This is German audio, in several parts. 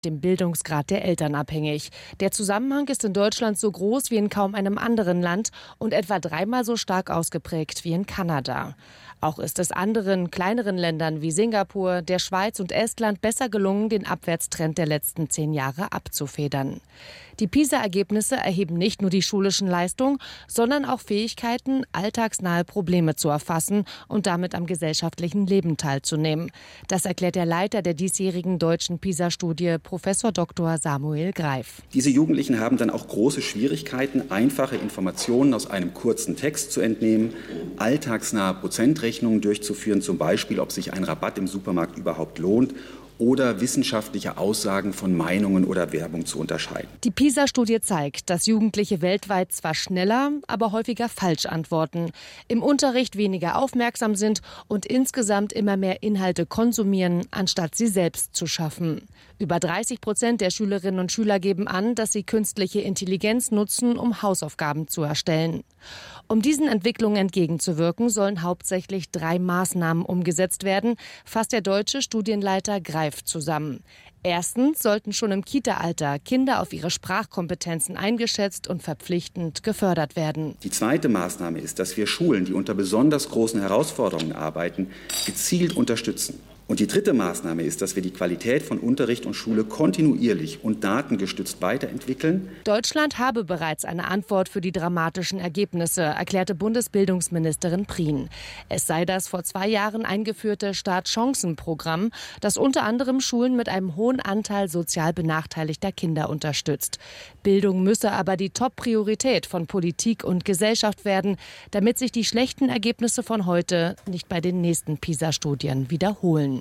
Dem Bildungsgrad der Eltern abhängig. Der Zusammenhang ist in Deutschland so groß wie in kaum einem anderen Land und etwa dreimal so stark ausgeprägt wie in Kanada. Auch ist es anderen, kleineren Ländern wie Singapur, der Schweiz und Estland besser gelungen, den Abwärtstrend der letzten 10 Jahre abzufedern. Die PISA-Ergebnisse erheben nicht nur die schulischen Leistungen, sondern auch Fähigkeiten, alltagsnahe Probleme zu erfassen und damit am gesellschaftlichen Leben teilzunehmen. Das erklärt der Leiter der diesjährigen deutschen PISA-Studie, Professor Dr. Samuel Greif. Diese Jugendlichen haben dann auch große Schwierigkeiten, einfache Informationen aus einem kurzen Text zu entnehmen, alltagsnahe Prozentrechnungen durchzuführen, zum Beispiel, ob sich ein Rabatt im Supermarkt überhaupt lohnt, oder wissenschaftliche Aussagen von Meinungen oder Werbung zu unterscheiden. Die PISA-Studie zeigt, dass Jugendliche weltweit zwar schneller, aber häufiger falsch antworten, im Unterricht weniger aufmerksam sind und insgesamt immer mehr Inhalte konsumieren, anstatt sie selbst zu schaffen. Über 30% der Schülerinnen und Schüler geben an, dass sie künstliche Intelligenz nutzen, um Hausaufgaben zu erstellen. Um diesen Entwicklungen entgegenzuwirken, sollen hauptsächlich 3 Maßnahmen umgesetzt werden, fasst der deutsche Studienleiter Greif zusammen. Erstens sollten schon im Kita-Alter Kinder auf ihre Sprachkompetenzen eingeschätzt und verpflichtend gefördert werden. Die zweite Maßnahme ist, dass wir Schulen, die unter besonders großen Herausforderungen arbeiten, gezielt unterstützen. Und die dritte Maßnahme ist, dass wir die Qualität von Unterricht und Schule kontinuierlich und datengestützt weiterentwickeln. Deutschland habe bereits eine Antwort für die dramatischen Ergebnisse, erklärte Bundesbildungsministerin Prien. Es sei das vor 2 Jahren eingeführte Start-Chancen-Programm, das unter anderem Schulen mit einem hohen Anteil sozial benachteiligter Kinder unterstützt. Bildung müsse aber die Top-Priorität von Politik und Gesellschaft werden, damit sich die schlechten Ergebnisse von heute nicht bei den nächsten PISA-Studien wiederholen.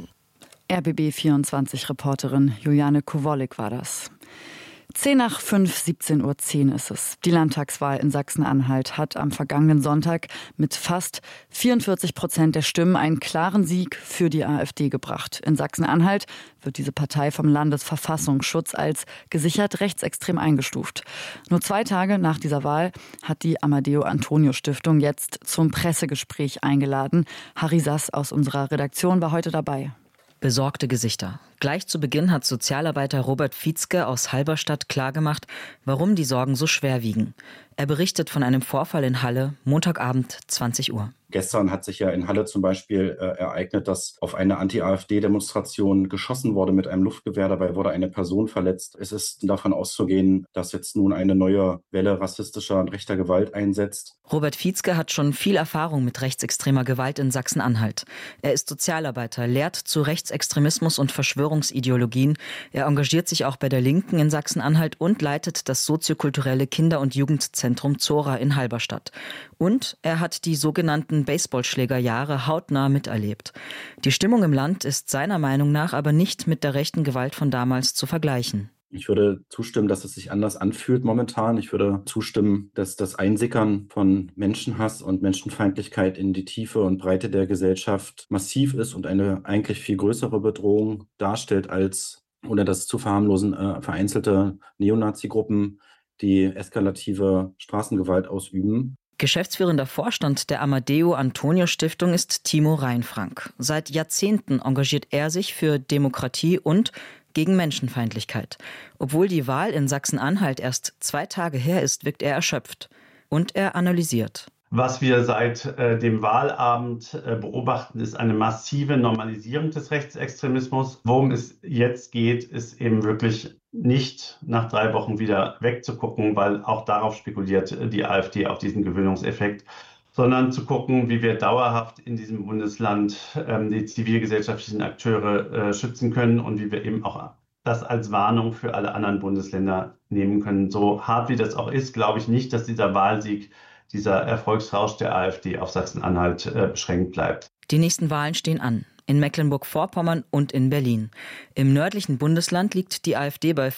RBB24-Reporterin Juliane Kowolek war das. 10:05, 17:10 Uhr ist es. Die Landtagswahl in Sachsen-Anhalt hat am vergangenen Sonntag mit fast 44% der Stimmen einen klaren Sieg für die AfD gebracht. In Sachsen-Anhalt wird diese Partei vom Landesverfassungsschutz als gesichert rechtsextrem eingestuft. Nur 2 Tage nach dieser Wahl hat die Amadeo-Antonio-Stiftung jetzt zum Pressegespräch eingeladen. Harry Sass aus unserer Redaktion war heute dabei. Besorgte Gesichter. Gleich zu Beginn hat Sozialarbeiter Robert Vietzke aus Halberstadt klargemacht, warum die Sorgen so schwer wiegen. Er berichtet von einem Vorfall in Halle, Montagabend, 20 Uhr. Gestern hat sich ja in Halle zum Beispiel ereignet, dass auf eine Anti-AfD-Demonstration geschossen wurde mit einem Luftgewehr. Dabei wurde eine Person verletzt. Es ist davon auszugehen, dass jetzt nun eine neue Welle rassistischer und rechter Gewalt einsetzt. Robert Vietzke hat schon viel Erfahrung mit rechtsextremer Gewalt in Sachsen-Anhalt. Er ist Sozialarbeiter, lehrt zu Rechtsextremismus und Verschwörungsideologien. Er engagiert sich auch bei der Linken in Sachsen-Anhalt und leitet das soziokulturelle Kinder- und Jugendzentrum Zora in Halberstadt. Und er hat die sogenannten Baseballschlägerjahre hautnah miterlebt. Die Stimmung im Land ist seiner Meinung nach aber nicht mit der rechten Gewalt von damals zu vergleichen. Ich würde zustimmen, dass es sich anders anfühlt momentan. Ich würde zustimmen, dass das Einsickern von Menschenhass und Menschenfeindlichkeit in die Tiefe und Breite der Gesellschaft massiv ist und eine eigentlich viel größere Bedrohung darstellt als, ohne das zu verharmlosen, vereinzelte Neonazi-Gruppen, die eskalative Straßengewalt ausüben. Geschäftsführender Vorstand der Amadeo-Antonio-Stiftung ist Timo Reinfrank. Seit Jahrzehnten engagiert er sich für Demokratie und gegen Menschenfeindlichkeit. Obwohl die Wahl in Sachsen-Anhalt erst 2 Tage her ist, wirkt er erschöpft. Und er analysiert. Was wir seit dem Wahlabend beobachten, ist eine massive Normalisierung des Rechtsextremismus. Worum es jetzt geht, ist eben wirklich nicht nach 3 Wochen wieder wegzugucken, weil auch darauf spekuliert die AfD, auf diesen Gewöhnungseffekt, sondern zu gucken, wie wir dauerhaft in diesem Bundesland die zivilgesellschaftlichen Akteure schützen können und wie wir eben auch das als Warnung für alle anderen Bundesländer nehmen können. So hart wie das auch ist, glaube ich nicht, dass dieser Wahlsieg, dieser Erfolgsrausch der AfD auf Sachsen-Anhalt beschränkt bleibt. Die nächsten Wahlen stehen an. In Mecklenburg-Vorpommern und in Berlin. Im nördlichen Bundesland liegt die AfD bei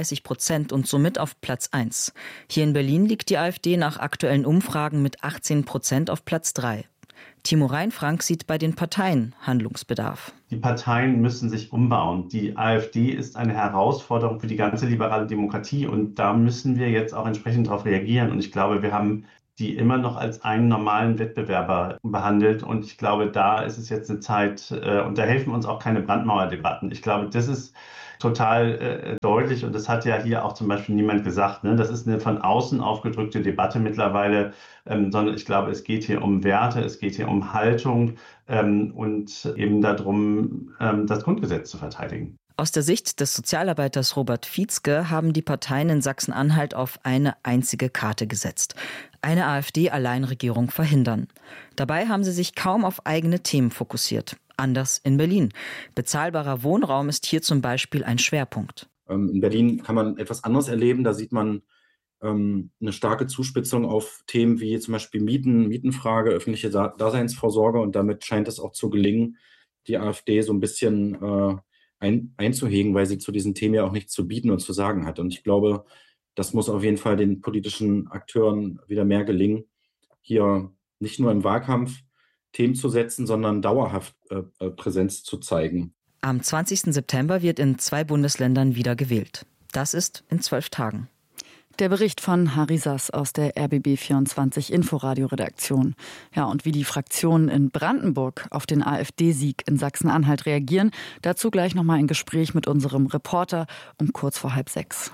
35% und somit auf Platz 1. Hier in Berlin liegt die AfD nach aktuellen Umfragen mit 18% auf Platz 3. Timo Reinfrank sieht bei den Parteien Handlungsbedarf. Die Parteien müssen sich umbauen. Die AfD ist eine Herausforderung für die ganze liberale Demokratie und da müssen wir jetzt auch entsprechend darauf reagieren. Und ich glaube, wir haben die immer noch als einen normalen Wettbewerber behandelt. Und ich glaube, da ist es jetzt eine Zeit, und da helfen uns auch keine Brandmauerdebatten. Ich glaube, das ist total deutlich. Und das hat ja hier auch zum Beispiel niemand gesagt. Ne? Das ist eine von außen aufgedrückte Debatte mittlerweile, sondern ich glaube, es geht hier um Werte, es geht hier um Haltung und eben darum, das Grundgesetz zu verteidigen. Aus der Sicht des Sozialarbeiters Robert Vietzke haben die Parteien in Sachsen-Anhalt auf eine einzige Karte gesetzt: eine AfD-Alleinregierung verhindern. Dabei haben sie sich kaum auf eigene Themen fokussiert. Anders in Berlin. Bezahlbarer Wohnraum ist hier zum Beispiel ein Schwerpunkt. In Berlin kann man etwas anderes erleben. Da sieht man eine starke Zuspitzung auf Themen wie zum Beispiel Mietenfrage, öffentliche Daseinsvorsorge. Und damit scheint es auch zu gelingen, die AfD so ein bisschen einzuhegen, weil sie zu diesen Themen ja auch nichts zu bieten und zu sagen hat. Und ich glaube, das muss auf jeden Fall den politischen Akteuren wieder mehr gelingen, hier nicht nur im Wahlkampf Themen zu setzen, sondern dauerhaft Präsenz zu zeigen. Am 20. September wird in 2 Bundesländern wieder gewählt. Das ist in 12 Tagen. Der Bericht von Harry Sass aus der RBB24 Inforadio-Redaktion. Ja, und wie die Fraktionen in Brandenburg auf den AfD-Sieg in Sachsen-Anhalt reagieren, dazu gleich nochmal ein Gespräch mit unserem Reporter um kurz vor 5:30.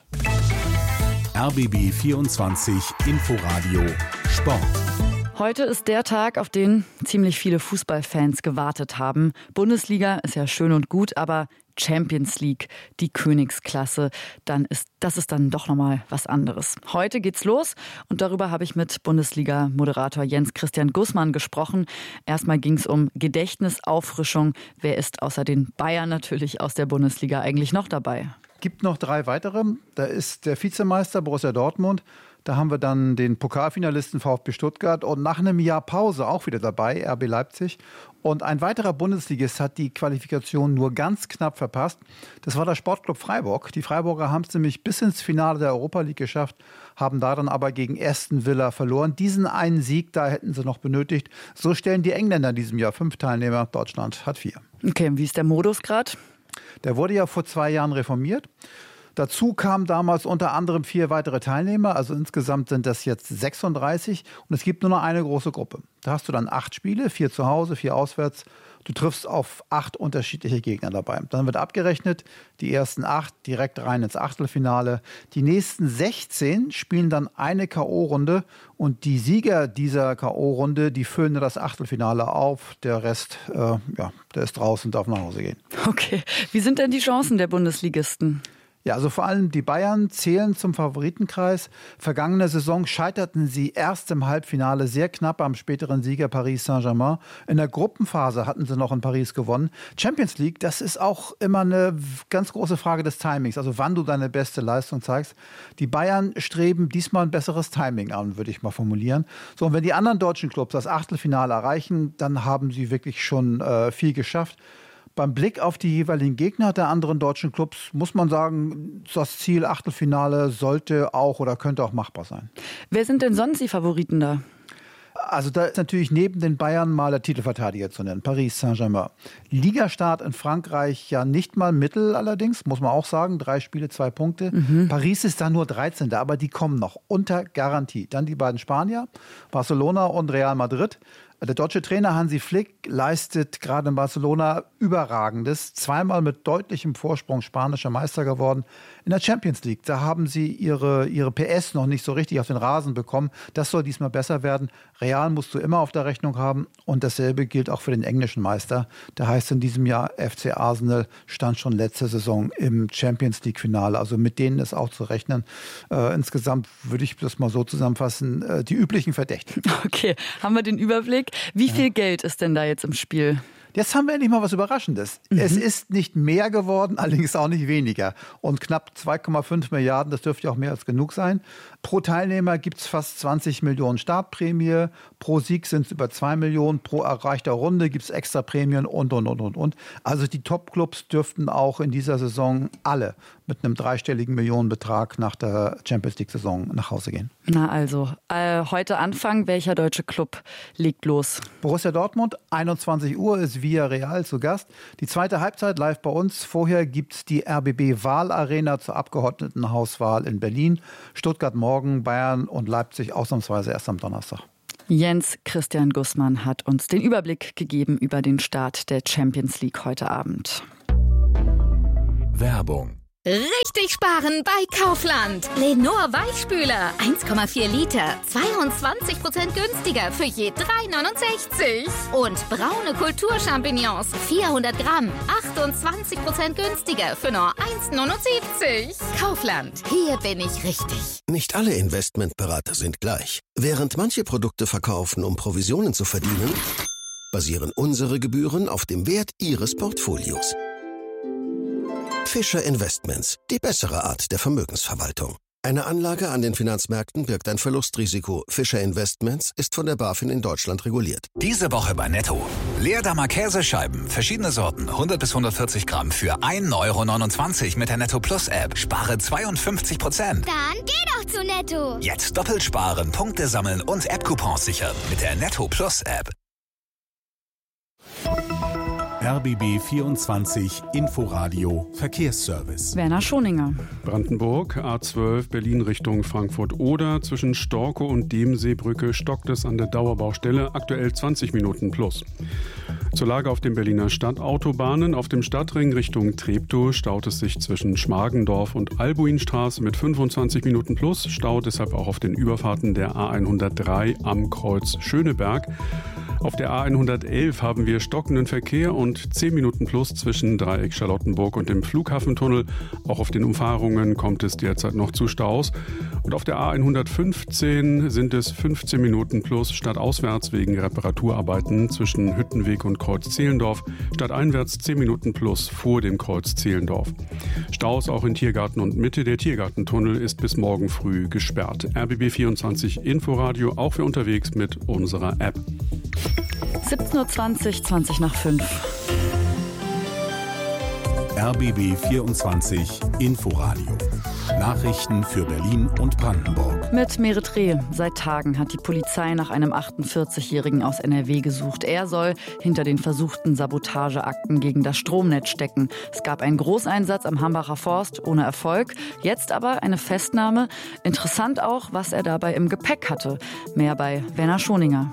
RBB24 Inforadio Sport. Heute ist der Tag, auf den ziemlich viele Fußballfans gewartet haben. Bundesliga ist ja schön und gut, aber Champions League, die Königsklasse, das ist dann doch nochmal was anderes. Heute geht's los und darüber habe ich mit Bundesliga-Moderator Jens Christian Gussmann gesprochen. Erstmal ging es um Gedächtnisauffrischung. Wer ist außer den Bayern natürlich aus der Bundesliga eigentlich noch dabei? Gibt noch 3 weitere. Da ist der Vizemeister Borussia Dortmund. Da haben wir dann den Pokalfinalisten VfB Stuttgart und nach einem Jahr Pause auch wieder dabei, RB Leipzig. Und ein weiterer Bundesligist hat die Qualifikation nur ganz knapp verpasst. Das war der Sportclub Freiburg. Die Freiburger haben es nämlich bis ins Finale der Europa League geschafft, haben da dann aber gegen Aston Villa verloren. Diesen einen Sieg, da hätten sie noch benötigt. So stellen die Engländer in diesem Jahr 5 Teilnehmer. Deutschland hat 4. Okay, wie ist der Modus gerade? Der wurde ja vor 2 Jahren reformiert. Dazu kamen damals unter anderem 4 weitere Teilnehmer, also insgesamt sind das jetzt 36 und es gibt nur noch eine große Gruppe. Da hast du dann 8 Spiele, 4 zu Hause, 4 auswärts. Du triffst auf 8 unterschiedliche Gegner dabei. Dann wird abgerechnet, die ersten 8 direkt rein ins Achtelfinale. Die nächsten 16 spielen dann eine K.O.-Runde und die Sieger dieser K.O.-Runde, die füllen das Achtelfinale auf. Der Rest, der ist draußen und darf nach Hause gehen. Okay, wie sind denn die Chancen der Bundesligisten? Ja, also vor allem die Bayern zählen zum Favoritenkreis. Vergangene Saison scheiterten sie erst im Halbfinale sehr knapp am späteren Sieger Paris Saint-Germain. In der Gruppenphase hatten sie noch in Paris gewonnen. Champions League, das ist auch immer eine ganz große Frage des Timings, also wann du deine beste Leistung zeigst. Die Bayern streben diesmal ein besseres Timing an, würde ich mal formulieren. So, und wenn die anderen deutschen Clubs das Achtelfinale erreichen, dann haben sie wirklich schon viel geschafft. Beim Blick auf die jeweiligen Gegner der anderen deutschen Clubs muss man sagen, das Ziel Achtelfinale sollte auch oder könnte auch machbar sein. Wer sind denn sonst die Favoriten da? Also da ist natürlich neben den Bayern mal der Titelverteidiger zu nennen, Paris Saint-Germain. Ligastart in Frankreich ja nicht mal mittel allerdings, muss man auch sagen, 3 Spiele, 2 Punkte. Paris ist da nur 13. Aber die kommen noch unter Garantie. Dann die beiden Spanier, Barcelona und Real Madrid. Der deutsche Trainer Hansi Flick leistet gerade in Barcelona Überragendes. 2-mal mit deutlichem Vorsprung spanischer Meister geworden. In der Champions League, da haben sie ihre PS noch nicht so richtig auf den Rasen bekommen. Das soll diesmal besser werden. Real musst du immer auf der Rechnung haben. Und dasselbe gilt auch für den englischen Meister. Der heißt in diesem Jahr FC Arsenal, stand schon letzte Saison im Champions League-Finale. Also mit denen ist auch zu rechnen. Insgesamt würde ich das mal so zusammenfassen, die üblichen Verdächtigen. Okay, haben wir den Überblick. Wie viel Geld ist denn da jetzt im Spiel? Jetzt haben wir endlich mal was Überraschendes. Es ist nicht mehr geworden, allerdings auch nicht weniger. Und knapp 2,5 Milliarden, das dürfte ja auch mehr als genug sein. Pro Teilnehmer gibt es fast 20 Millionen Startprämie. Pro Sieg sind es über 2 Millionen. Pro erreichter Runde gibt es extra Prämien und. Also die Top-Clubs dürften auch in dieser Saison alle mit einem 3-stelligen Millionenbetrag nach der Champions-League-Saison nach Hause gehen. Na also, heute Anfang, welcher deutsche Club legt los? Borussia Dortmund, 21 Uhr ist Villarreal zu Gast. Die zweite Halbzeit live bei uns. Vorher gibt es die RBB-Wahlarena zur Abgeordnetenhauswahl in Berlin. Stuttgart morgen, Bayern und Leipzig ausnahmsweise erst am Donnerstag. Jens Christian Gussmann hat uns den Überblick gegeben über den Start der Champions League heute Abend. Werbung. Richtig sparen bei Kaufland. Lenor Weichspüler 1,4 Liter, 22% günstiger für je 3,69. Und braune Kulturchampignons 400 Gramm, 28% günstiger für nur 1,79. Kaufland, hier bin ich richtig. Nicht alle Investmentberater sind gleich. Während manche Produkte verkaufen, um Provisionen zu verdienen, basieren unsere Gebühren auf dem Wert Ihres Portfolios. Fischer Investments, die bessere Art der Vermögensverwaltung. Eine Anlage an den Finanzmärkten birgt ein Verlustrisiko. Fischer Investments ist von der BaFin in Deutschland reguliert. Diese Woche bei Netto. Leerdammer Käsescheiben, verschiedene Sorten, 100 bis 140 Gramm für 1,29 € mit der Netto Plus App. Spare 52%. Dann geh doch zu Netto. Jetzt doppelt sparen, Punkte sammeln und App-Coupons sichern mit der Netto Plus App. RBB 24 Inforadio Verkehrsservice. Werner Schoninger. Brandenburg, A12 Berlin Richtung Frankfurt-Oder. Zwischen Storkow und Demseebrücke stockt es an der Dauerbaustelle. Aktuell 20 Minuten plus. Zur Lage auf den Berliner Stadtautobahnen. Auf dem Stadtring Richtung Treptow staut es sich zwischen Schmargendorf und Albuinstraße mit 25 Minuten plus. Stau deshalb auch auf den Überfahrten der A103 am Kreuz Schöneberg. Auf der A111 haben wir stockenden Verkehr und 10 Minuten plus zwischen Dreieck Charlottenburg und dem Flughafentunnel. Auch auf den Umfahrungen kommt es derzeit noch zu Staus. Und auf der A115 sind es 15 Minuten plus stadtauswärts wegen Reparaturarbeiten zwischen Hüttenweg und Kreuz Zehlendorf. Stadteinwärts 10 Minuten plus vor dem Kreuz Zehlendorf. Staus auch in Tiergarten und Mitte. Der Tiergartentunnel ist bis morgen früh gesperrt. RBB 24 Inforadio, auch für unterwegs mit unserer App. 17:20 Uhr, 20 nach 5. RBB 24 Inforadio. Nachrichten für Berlin und Brandenburg. Mit Merit Reh. Seit Tagen hat die Polizei nach einem 48-Jährigen aus NRW gesucht. Er soll hinter den versuchten Sabotageakten gegen das Stromnetz stecken. Es gab einen Großeinsatz am Hambacher Forst ohne Erfolg. Jetzt aber eine Festnahme. Interessant auch, was er dabei im Gepäck hatte. Mehr bei Werner Schoninger.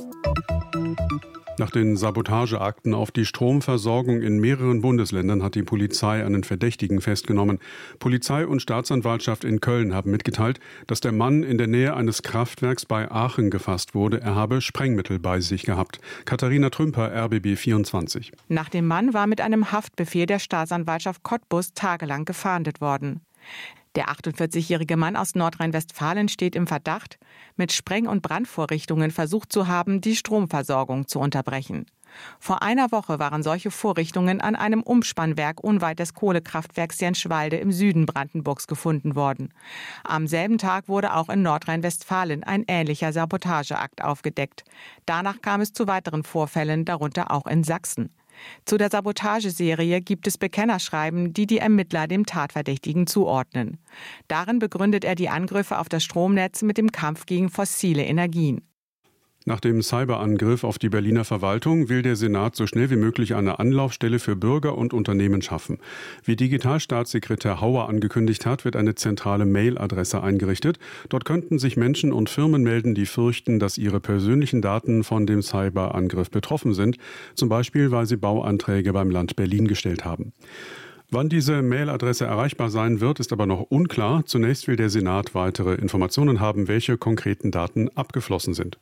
Nach den Sabotageakten auf die Stromversorgung in mehreren Bundesländern hat die Polizei einen Verdächtigen festgenommen. Polizei und Staatsanwaltschaft in Köln haben mitgeteilt, dass der Mann in der Nähe eines Kraftwerks bei Aachen gefasst wurde. Er habe Sprengmittel bei sich gehabt. Katharina Trümper, RBB 24. Nach dem Mann war mit einem Haftbefehl der Staatsanwaltschaft Cottbus tagelang gefahndet worden. Der 48-jährige Mann aus Nordrhein-Westfalen steht im Verdacht, mit Spreng- und Brandvorrichtungen versucht zu haben, die Stromversorgung zu unterbrechen. Vor einer Woche waren solche Vorrichtungen an einem Umspannwerk unweit des Kohlekraftwerks Jenschwalde im Süden Brandenburgs gefunden worden. Am selben Tag wurde auch in Nordrhein-Westfalen ein ähnlicher Sabotageakt aufgedeckt. Danach kam es zu weiteren Vorfällen, darunter auch in Sachsen. Zu der Sabotageserie gibt es Bekennerschreiben, die die Ermittler dem Tatverdächtigen zuordnen. Darin begründet er die Angriffe auf das Stromnetz mit dem Kampf gegen fossile Energien. Nach dem Cyberangriff auf die Berliner Verwaltung will der Senat so schnell wie möglich eine Anlaufstelle für Bürger und Unternehmen schaffen. Wie Digitalstaatssekretär Hauer angekündigt hat, wird eine zentrale Mailadresse eingerichtet. Dort könnten sich Menschen und Firmen melden, die fürchten, dass ihre persönlichen Daten von dem Cyberangriff betroffen sind, zum Beispiel weil sie Bauanträge beim Land Berlin gestellt haben. Wann diese Mailadresse erreichbar sein wird, ist aber noch unklar. Zunächst will der Senat weitere Informationen haben, welche konkreten Daten abgeflossen sind.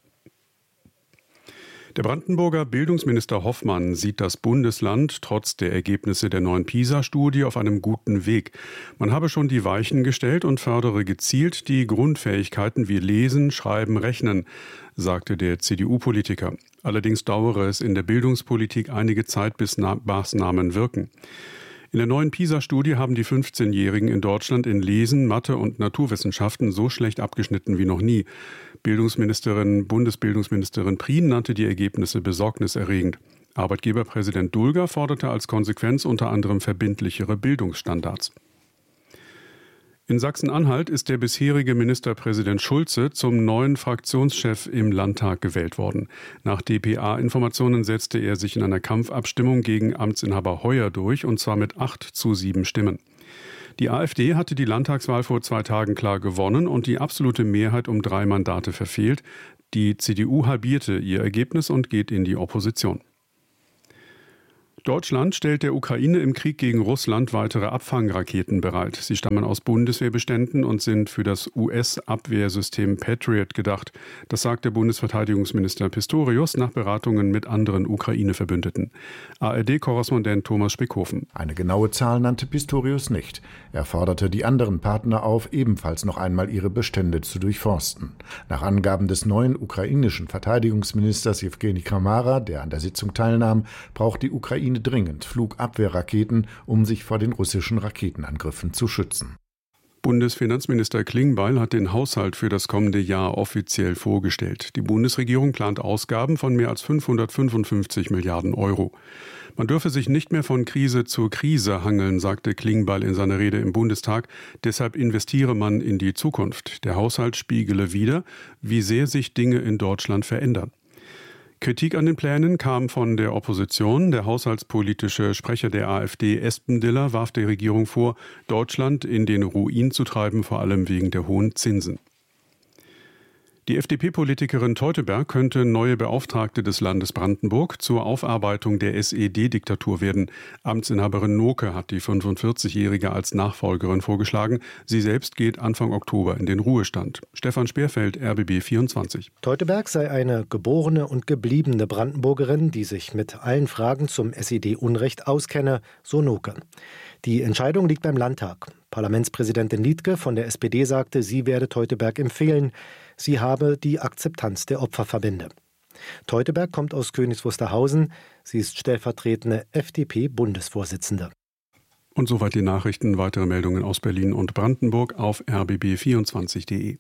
Der Brandenburger Bildungsminister Hoffmann sieht das Bundesland trotz der Ergebnisse der neuen PISA-Studie auf einem guten Weg. Man habe schon die Weichen gestellt und fördere gezielt die Grundfähigkeiten wie Lesen, Schreiben, Rechnen, sagte der CDU-Politiker. Allerdings dauere es in der Bildungspolitik einige Zeit, bis Maßnahmen wirken. In der neuen PISA-Studie haben die 15-Jährigen in Deutschland in Lesen, Mathe und Naturwissenschaften so schlecht abgeschnitten wie noch nie. Bundesbildungsministerin Prien nannte die Ergebnisse besorgniserregend. Arbeitgeberpräsident Dulger forderte als Konsequenz unter anderem verbindlichere Bildungsstandards. In Sachsen-Anhalt ist der bisherige Ministerpräsident Schulze zum neuen Fraktionschef im Landtag gewählt worden. Nach dpa-Informationen setzte er sich in einer Kampfabstimmung gegen Amtsinhaber Heuer durch, und zwar mit 8:7 Stimmen. Die AfD hatte die Landtagswahl vor 2 Tagen klar gewonnen und die absolute Mehrheit um 3 Mandate verfehlt. Die CDU halbierte ihr Ergebnis und geht in die Opposition. Deutschland stellt der Ukraine im Krieg gegen Russland weitere Abfangraketen bereit. Sie stammen aus Bundeswehrbeständen und sind für das US-Abwehrsystem Patriot gedacht. Das sagte Bundesverteidigungsminister Pistorius nach Beratungen mit anderen Ukraine-Verbündeten. ARD-Korrespondent Thomas Spickhofen. Eine genaue Zahl nannte Pistorius nicht. Er forderte die anderen Partner auf, ebenfalls noch einmal ihre Bestände zu durchforsten. Nach Angaben des neuen ukrainischen Verteidigungsministers Jewgeni Kramara, der an der Sitzung teilnahm, braucht die Ukraine dringend Flugabwehrraketen, um sich vor den russischen Raketenangriffen zu schützen. Bundesfinanzminister Klingbeil hat den Haushalt für das kommende Jahr offiziell vorgestellt. Die Bundesregierung plant Ausgaben von mehr als 555 Milliarden Euro. Man dürfe sich nicht mehr von Krise zu Krise hangeln, sagte Klingbeil in seiner Rede im Bundestag. Deshalb investiere man in die Zukunft. Der Haushalt spiegele wider, wie sehr sich Dinge in Deutschland verändern. Kritik an den Plänen kam von der Opposition. Der haushaltspolitische Sprecher der AfD, Espendiller, warf der Regierung vor, Deutschland in den Ruin zu treiben, vor allem wegen der hohen Zinsen. Die FDP-Politikerin Teuteberg könnte neue Beauftragte des Landes Brandenburg zur Aufarbeitung der SED-Diktatur werden. Amtsinhaberin Noke hat die 45-Jährige als Nachfolgerin vorgeschlagen. Sie selbst geht Anfang Oktober in den Ruhestand. Stefan Speerfeld, RBB 24. Teuteberg sei eine geborene und gebliebene Brandenburgerin, die sich mit allen Fragen zum SED-Unrecht auskenne, so Noke. Die Entscheidung liegt beim Landtag. Parlamentspräsidentin Liedtke von der SPD sagte, sie werde Teuteberg empfehlen. Sie habe die Akzeptanz der Opferverbände. Teuteberg kommt aus Königs Wusterhausen. Sie ist stellvertretende FDP-Bundesvorsitzende. Und soweit die Nachrichten. Weitere Meldungen aus Berlin und Brandenburg auf rbb24.de.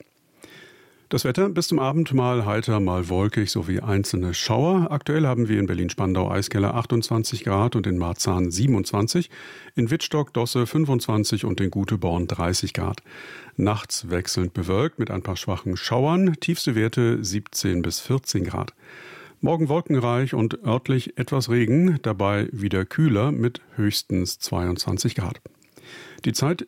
Das Wetter bis zum Abend mal heiter, mal wolkig sowie einzelne Schauer. Aktuell haben wir in Berlin-Spandau-Eiskeller 28 Grad und in Marzahn 27, in Wittstock-Dosse 25 und in Guteborn 30 Grad. Nachts wechselnd bewölkt mit ein paar schwachen Schauern, tiefste Werte 17 bis 14 Grad. Morgen wolkenreich und örtlich etwas Regen, dabei wieder kühler mit höchstens 22 Grad. Die Zeit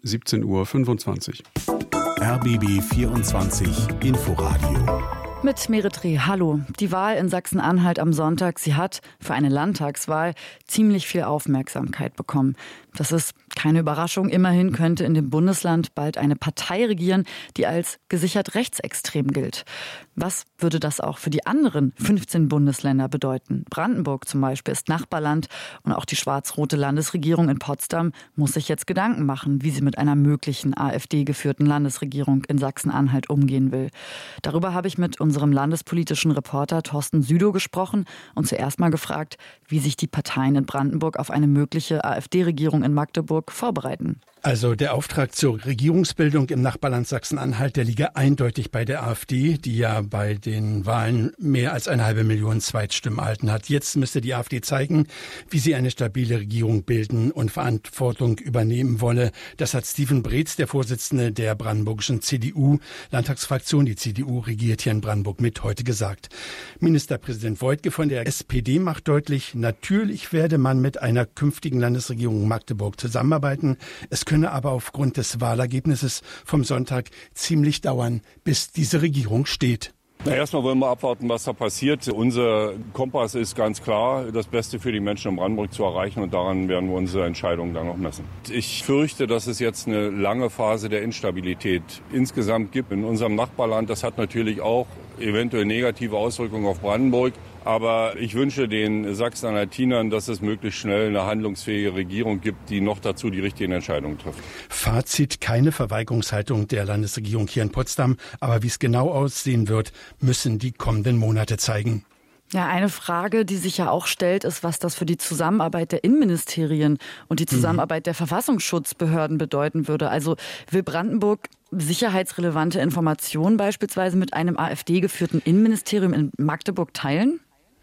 17:25 Uhr. RBB 24 Inforadio. Mit Meretri, hallo. Die Wahl in Sachsen-Anhalt am Sonntag, sie hat für eine Landtagswahl ziemlich viel Aufmerksamkeit bekommen. Das ist keine Überraschung. Immerhin könnte in dem Bundesland bald eine Partei regieren, die als gesichert rechtsextrem gilt. Was würde das auch für die anderen 15 Bundesländer bedeuten? Brandenburg zum Beispiel ist Nachbarland und auch die schwarz-rote Landesregierung in Potsdam muss sich jetzt Gedanken machen, wie sie mit einer möglichen AfD-geführten Landesregierung in Sachsen-Anhalt umgehen will. Darüber habe ich mit unserem landespolitischen Reporter Thorsten Südow gesprochen und zuerst mal gefragt, wie sich die Parteien in Brandenburg auf eine mögliche AfD-Regierung in Magdeburg vorbereiten. Also der Auftrag zur Regierungsbildung im Nachbarland Sachsen-Anhalt, der liege eindeutig bei der AfD, die ja bei den Wahlen mehr als 500.000 Zweitstimmen erhalten hat. Jetzt müsste die AfD zeigen, wie sie eine stabile Regierung bilden und Verantwortung übernehmen wolle. Das hat Steven Breetz, der Vorsitzende der brandenburgischen CDU-Landtagsfraktion, die CDU regiert hier in Brandenburg mit, heute gesagt. Ministerpräsident Woidke von der SPD macht deutlich, natürlich werde man mit einer künftigen Landesregierung Magdeburg zusammenarbeiten. Es könne aber aufgrund des Wahlergebnisses vom Sonntag ziemlich dauern, bis diese Regierung steht. Erstmal wollen wir abwarten, was da passiert. Unser Kompass ist ganz klar, das Beste für die Menschen in Brandenburg zu erreichen, und daran werden wir unsere Entscheidungen dann noch messen. Ich fürchte, dass es jetzt eine lange Phase der Instabilität insgesamt gibt in unserem Nachbarland. Das hat natürlich auch eventuell negative Auswirkungen auf Brandenburg. Aber ich wünsche den Sachsen-Anhaltinern, dass es möglichst schnell eine handlungsfähige Regierung gibt, die noch dazu die richtigen Entscheidungen trifft. Fazit: keine Verweigerungshaltung der Landesregierung hier in Potsdam. Aber wie es genau aussehen wird, müssen die kommenden Monate zeigen. Ja, eine Frage, die sich ja auch stellt, ist, was das für die Zusammenarbeit der Innenministerien und die Zusammenarbeit der Verfassungsschutzbehörden bedeuten würde. Also will Brandenburg sicherheitsrelevante Informationen beispielsweise mit einem AfD-geführten Innenministerium in Magdeburg teilen?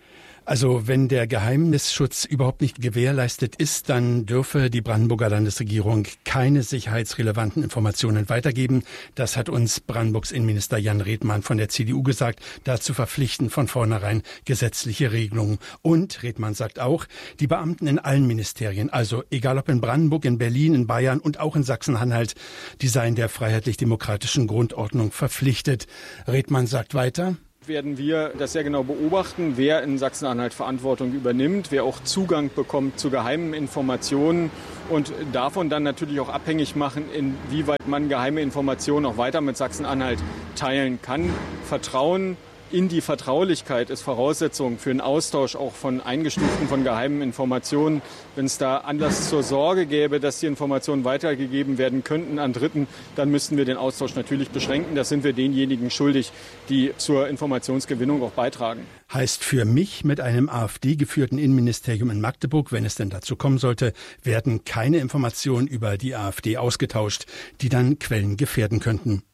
Also wenn der Geheimnisschutz überhaupt nicht gewährleistet ist, dann dürfe die Brandenburger Landesregierung keine sicherheitsrelevanten Informationen weitergeben. Das hat uns Brandenburgs Innenminister Jan Redmann von der CDU gesagt. Dazu verpflichten von vornherein gesetzliche Regelungen. Und Redmann sagt auch, die Beamten in allen Ministerien, also egal ob in Brandenburg, in Berlin, in Bayern und auch in Sachsen-Anhalt, die seien der freiheitlich-demokratischen Grundordnung verpflichtet. Redmann sagt weiter: werden wir das sehr genau beobachten, wer in Sachsen-Anhalt Verantwortung übernimmt, wer auch Zugang bekommt zu geheimen Informationen und davon dann natürlich auch abhängig machen, inwieweit man geheime Informationen auch weiter mit Sachsen-Anhalt teilen kann. Vertrauen in die Vertraulichkeit ist Voraussetzung für einen Austausch auch von eingestuften, von geheimen Informationen. Wenn es da Anlass zur Sorge gäbe, dass die Informationen weitergegeben werden könnten an Dritten, dann müssten wir den Austausch natürlich beschränken. Das sind wir denjenigen schuldig, die zur Informationsgewinnung auch beitragen. Heißt für mich, mit einem AfD-geführten Innenministerium in Magdeburg, wenn es denn dazu kommen sollte, werden keine Informationen über die AfD ausgetauscht, die dann Quellen gefährden könnten.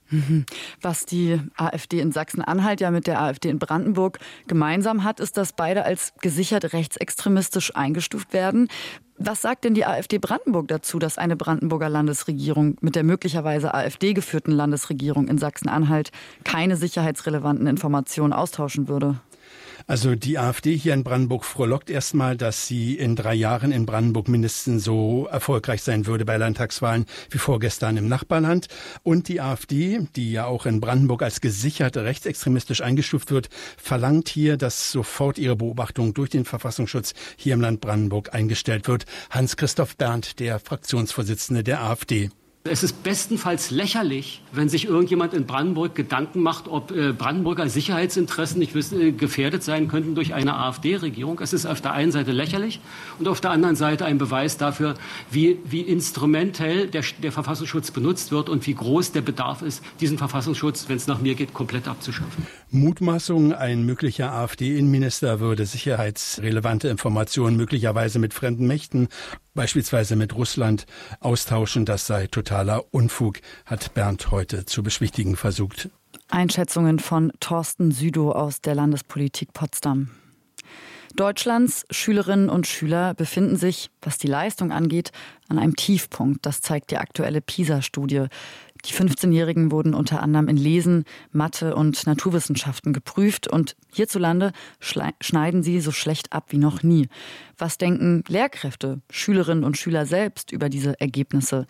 Was die AfD in Sachsen-Anhalt ja mit der AfD in Brandenburg gemeinsam hat, ist, dass beide als gesichert rechtsextremistisch eingestuft werden. Was sagt denn die AfD Brandenburg dazu, dass eine Brandenburger Landesregierung mit der möglicherweise AfD-geführten Landesregierung in Sachsen-Anhalt keine sicherheitsrelevanten Informationen austauschen würde? Also die AfD hier in Brandenburg frohlockt erstmal, dass sie in 3 Jahren in Brandenburg mindestens so erfolgreich sein würde bei Landtagswahlen wie vorgestern im Nachbarland. Und die AfD, die ja auch in Brandenburg als gesichert rechtsextremistisch eingestuft wird, verlangt hier, dass sofort ihre Beobachtung durch den Verfassungsschutz hier im Land Brandenburg eingestellt wird. Hans-Christoph Berndt, der Fraktionsvorsitzende der AfD. Es ist bestenfalls lächerlich, wenn sich irgendjemand in Brandenburg Gedanken macht, ob Brandenburger Sicherheitsinteressen nicht gefährdet sein könnten durch eine AfD-Regierung. Es ist auf der einen Seite lächerlich und auf der anderen Seite ein Beweis dafür, wie instrumentell der Verfassungsschutz benutzt wird und wie groß der Bedarf ist, diesen Verfassungsschutz, wenn es nach mir geht, komplett abzuschaffen. Mutmaßung, ein möglicher AfD-Innenminister würde sicherheitsrelevante Informationen möglicherweise mit fremden Mächten, beispielsweise mit Russland, austauschen. Das sei totaler Unfug, hat Berndt heute zu beschwichtigen versucht. Einschätzungen von Thorsten Südow aus der Landespolitik Potsdam. Deutschlands Schülerinnen und Schüler befinden sich, was die Leistung angeht, an einem Tiefpunkt. Das zeigt die aktuelle PISA-Studie. Die 15-Jährigen wurden unter anderem in Lesen, Mathe und Naturwissenschaften geprüft und hierzulande schneiden sie so schlecht ab wie noch nie. Was denken Lehrkräfte, Schülerinnen und Schüler selbst über diese Ergebnisse?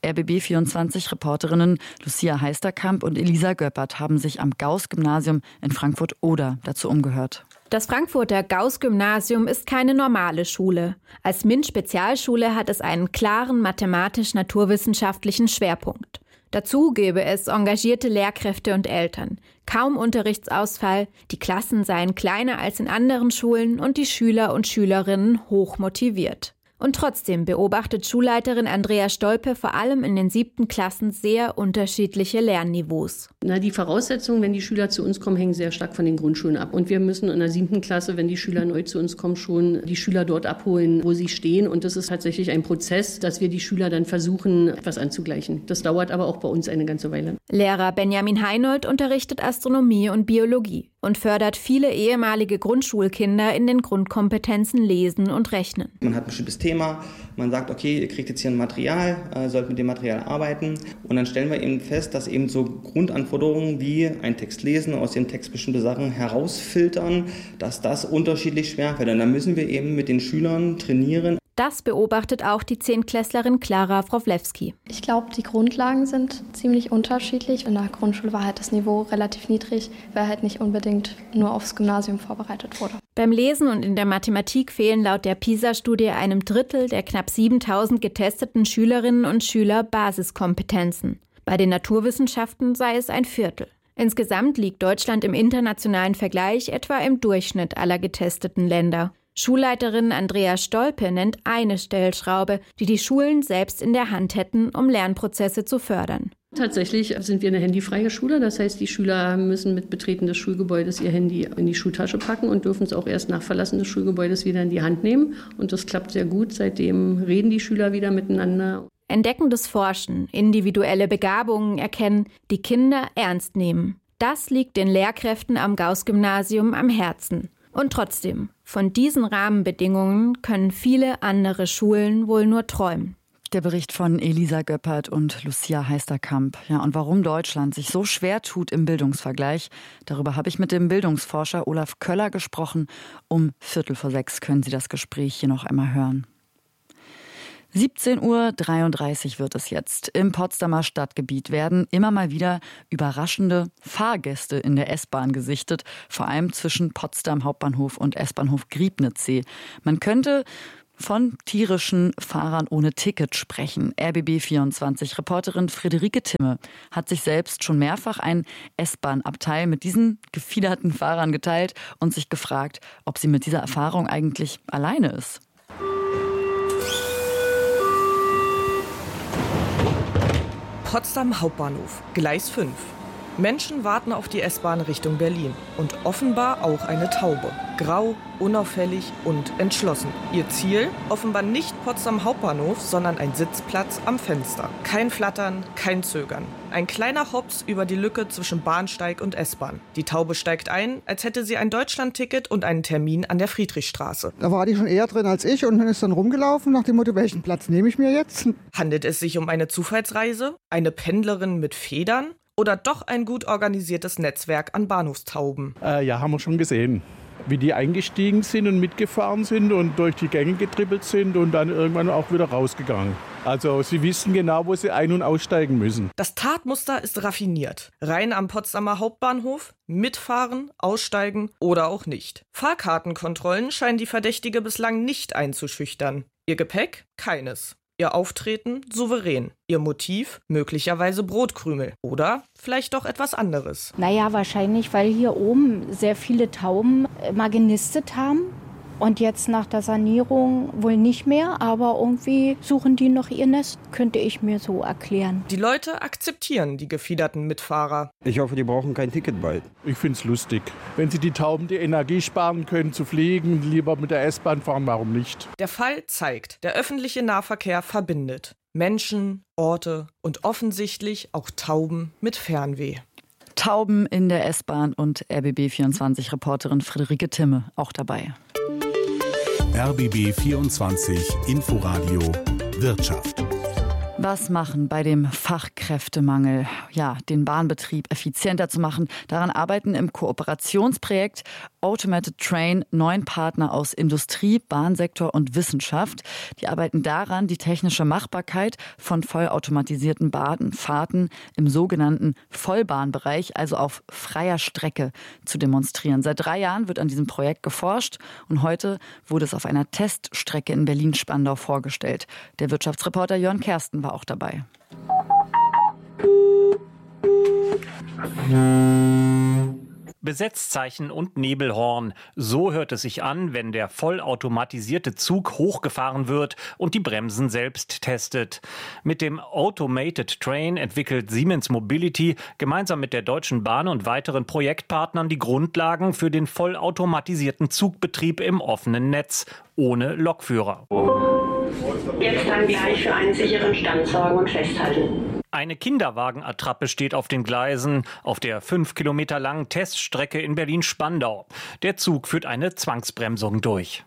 RBB24-Reporterinnen Lucia Heisterkamp und Elisa Göppert haben sich am Gauß-Gymnasium in Frankfurt-Oder dazu umgehört. Das Frankfurter Gauß-Gymnasium ist keine normale Schule. Als MINT-Spezialschule hat es einen klaren mathematisch-naturwissenschaftlichen Schwerpunkt. Dazu gäbe es engagierte Lehrkräfte und Eltern. Kaum Unterrichtsausfall, die Klassen seien kleiner als in anderen Schulen und die Schüler und Schülerinnen hoch motiviert. Und trotzdem beobachtet Schulleiterin Andrea Stolpe vor allem in den 7. Klassen sehr unterschiedliche Lernniveaus. Die Voraussetzungen, wenn die Schüler zu uns kommen, hängen sehr stark von den Grundschulen ab. Und wir müssen in der 7. Klasse, wenn die Schüler neu zu uns kommen, schon die Schüler dort abholen, wo sie stehen. Und das ist tatsächlich ein Prozess, dass wir die Schüler dann versuchen, etwas anzugleichen. Das dauert aber auch bei uns eine ganze Weile. Lehrer Benjamin Heinold unterrichtet Astronomie und Biologie und fördert viele ehemalige Grundschulkinder in den Grundkompetenzen Lesen und Rechnen. Man hat ein bestimmtes Thema, man sagt, okay, ihr kriegt jetzt hier ein Material, sollt mit dem Material arbeiten und dann stellen wir eben fest, dass eben so Grundanforderungen wie einen Text lesen, aus dem Text bestimmte Sachen herausfiltern, dass das unterschiedlich schwerfällt. Und dann müssen wir eben mit den Schülern trainieren. Das beobachtet auch die 10-Klässlerin Klara Wrowlewski. Ich glaube, die Grundlagen sind ziemlich unterschiedlich. In der Grundschule war halt das Niveau relativ niedrig, weil halt nicht unbedingt nur aufs Gymnasium vorbereitet wurde. Beim Lesen und in der Mathematik fehlen laut der PISA-Studie einem Drittel der knapp 7.000 getesteten Schülerinnen und Schüler Basiskompetenzen. Bei den Naturwissenschaften sei es ein Viertel. Insgesamt liegt Deutschland im internationalen Vergleich etwa im Durchschnitt aller getesteten Länder. Schulleiterin Andrea Stolpe nennt eine Stellschraube, die die Schulen selbst in der Hand hätten, um Lernprozesse zu fördern. Tatsächlich sind wir eine handyfreie Schule. Das heißt, die Schüler müssen mit Betreten des Schulgebäudes ihr Handy in die Schultasche packen und dürfen es auch erst nach Verlassen des Schulgebäudes wieder in die Hand nehmen. Und das klappt sehr gut. Seitdem reden die Schüler wieder miteinander. Entdeckendes Forschen, individuelle Begabungen erkennen, die Kinder ernst nehmen. Das liegt den Lehrkräften am Gauß-Gymnasium am Herzen. Und trotzdem, von diesen Rahmenbedingungen können viele andere Schulen wohl nur träumen. Der Bericht von Elisa Göppert und Lucia Heisterkamp. Ja, und warum Deutschland sich so schwer tut im Bildungsvergleich, darüber habe ich mit dem Bildungsforscher Olaf Köller gesprochen. Um 5:45 können Sie das Gespräch hier noch einmal hören. 17:33 Uhr wird es jetzt. Im Potsdamer Stadtgebiet werden immer mal wieder überraschende Fahrgäste in der S-Bahn gesichtet, vor allem zwischen Potsdam Hauptbahnhof und S-Bahnhof Griebnitzsee. Man könnte von tierischen Fahrern ohne Ticket sprechen. RBB24-Reporterin Friederike Timme hat sich selbst schon mehrfach ein S-Bahn-Abteil mit diesen gefiederten Fahrern geteilt und sich gefragt, ob sie mit dieser Erfahrung eigentlich alleine ist. Potsdam Hauptbahnhof, Gleis 5. Menschen warten auf die S-Bahn Richtung Berlin und offenbar auch eine Taube. Grau, unauffällig und entschlossen. Ihr Ziel? Offenbar nicht Potsdam Hauptbahnhof, sondern ein Sitzplatz am Fenster. Kein Flattern, kein Zögern. Ein kleiner Hops über die Lücke zwischen Bahnsteig und S-Bahn. Die Taube steigt ein, als hätte sie ein Deutschlandticket und einen Termin an der Friedrichstraße. Da war die schon eher drin als ich und ist dann rumgelaufen nach dem Motto, welchen Platz nehme ich mir jetzt? Handelt es sich um eine Zufallsreise? Eine Pendlerin mit Federn? Oder doch ein gut organisiertes Netzwerk an Bahnhofstauben? Ja, haben wir schon gesehen. Wie die eingestiegen sind und mitgefahren sind und durch die Gänge getrippelt sind und dann irgendwann auch wieder rausgegangen. Also sie wissen genau, wo sie ein- und aussteigen müssen. Das Tatmuster ist raffiniert. Rein am Potsdamer Hauptbahnhof, mitfahren, aussteigen oder auch nicht. Fahrkartenkontrollen scheinen die Verdächtige bislang nicht einzuschüchtern. Ihr Gepäck? Keines. Ihr Auftreten souverän. Ihr Motiv möglicherweise Brotkrümel. Oder vielleicht doch etwas anderes. Naja, wahrscheinlich, weil hier oben sehr viele Tauben mal genistet haben. Und jetzt nach der Sanierung wohl nicht mehr, aber irgendwie suchen die noch ihr Nest, könnte ich mir so erklären. Die Leute akzeptieren die gefiederten Mitfahrer. Ich hoffe, die brauchen kein Ticket bald. Ich finde es lustig. Wenn sie die Tauben die Energie sparen können zu fliegen, lieber mit der S-Bahn fahren, warum nicht? Der Fall zeigt, der öffentliche Nahverkehr verbindet Menschen, Orte und offensichtlich auch Tauben mit Fernweh. Tauben in der S-Bahn und RBB24-Reporterin Friederike Timme auch dabei. RBB 24 Inforadio Wirtschaft. Was machen bei dem Fachkräftemangel? Ja, den Bahnbetrieb effizienter zu machen. Daran arbeiten im Kooperationsprojekt Automated Train 9 Partner aus Industrie, Bahnsektor und Wissenschaft. Die arbeiten daran, die technische Machbarkeit von vollautomatisierten Bahnfahrten im sogenannten Vollbahnbereich, also auf freier Strecke, zu demonstrieren. Seit 3 Jahren wird an diesem Projekt geforscht und heute wurde es auf einer Teststrecke in Berlin-Spandau vorgestellt. Der Wirtschaftsreporter Jörn Kersten war auch dabei. Besetzzeichen und Nebelhorn. So hört es sich an, wenn der vollautomatisierte Zug hochgefahren wird und die Bremsen selbst testet. Mit dem Automated Train entwickelt Siemens Mobility gemeinsam mit der Deutschen Bahn und weiteren Projektpartnern die Grundlagen für den vollautomatisierten Zugbetrieb im offenen Netz, ohne Lokführer. Jetzt dann gleich für einen sicheren Stand sorgen und festhalten. Eine Kinderwagenattrappe steht auf den Gleisen auf der 5 Kilometer langen Teststrecke in Berlin-Spandau. Der Zug führt eine Zwangsbremsung durch.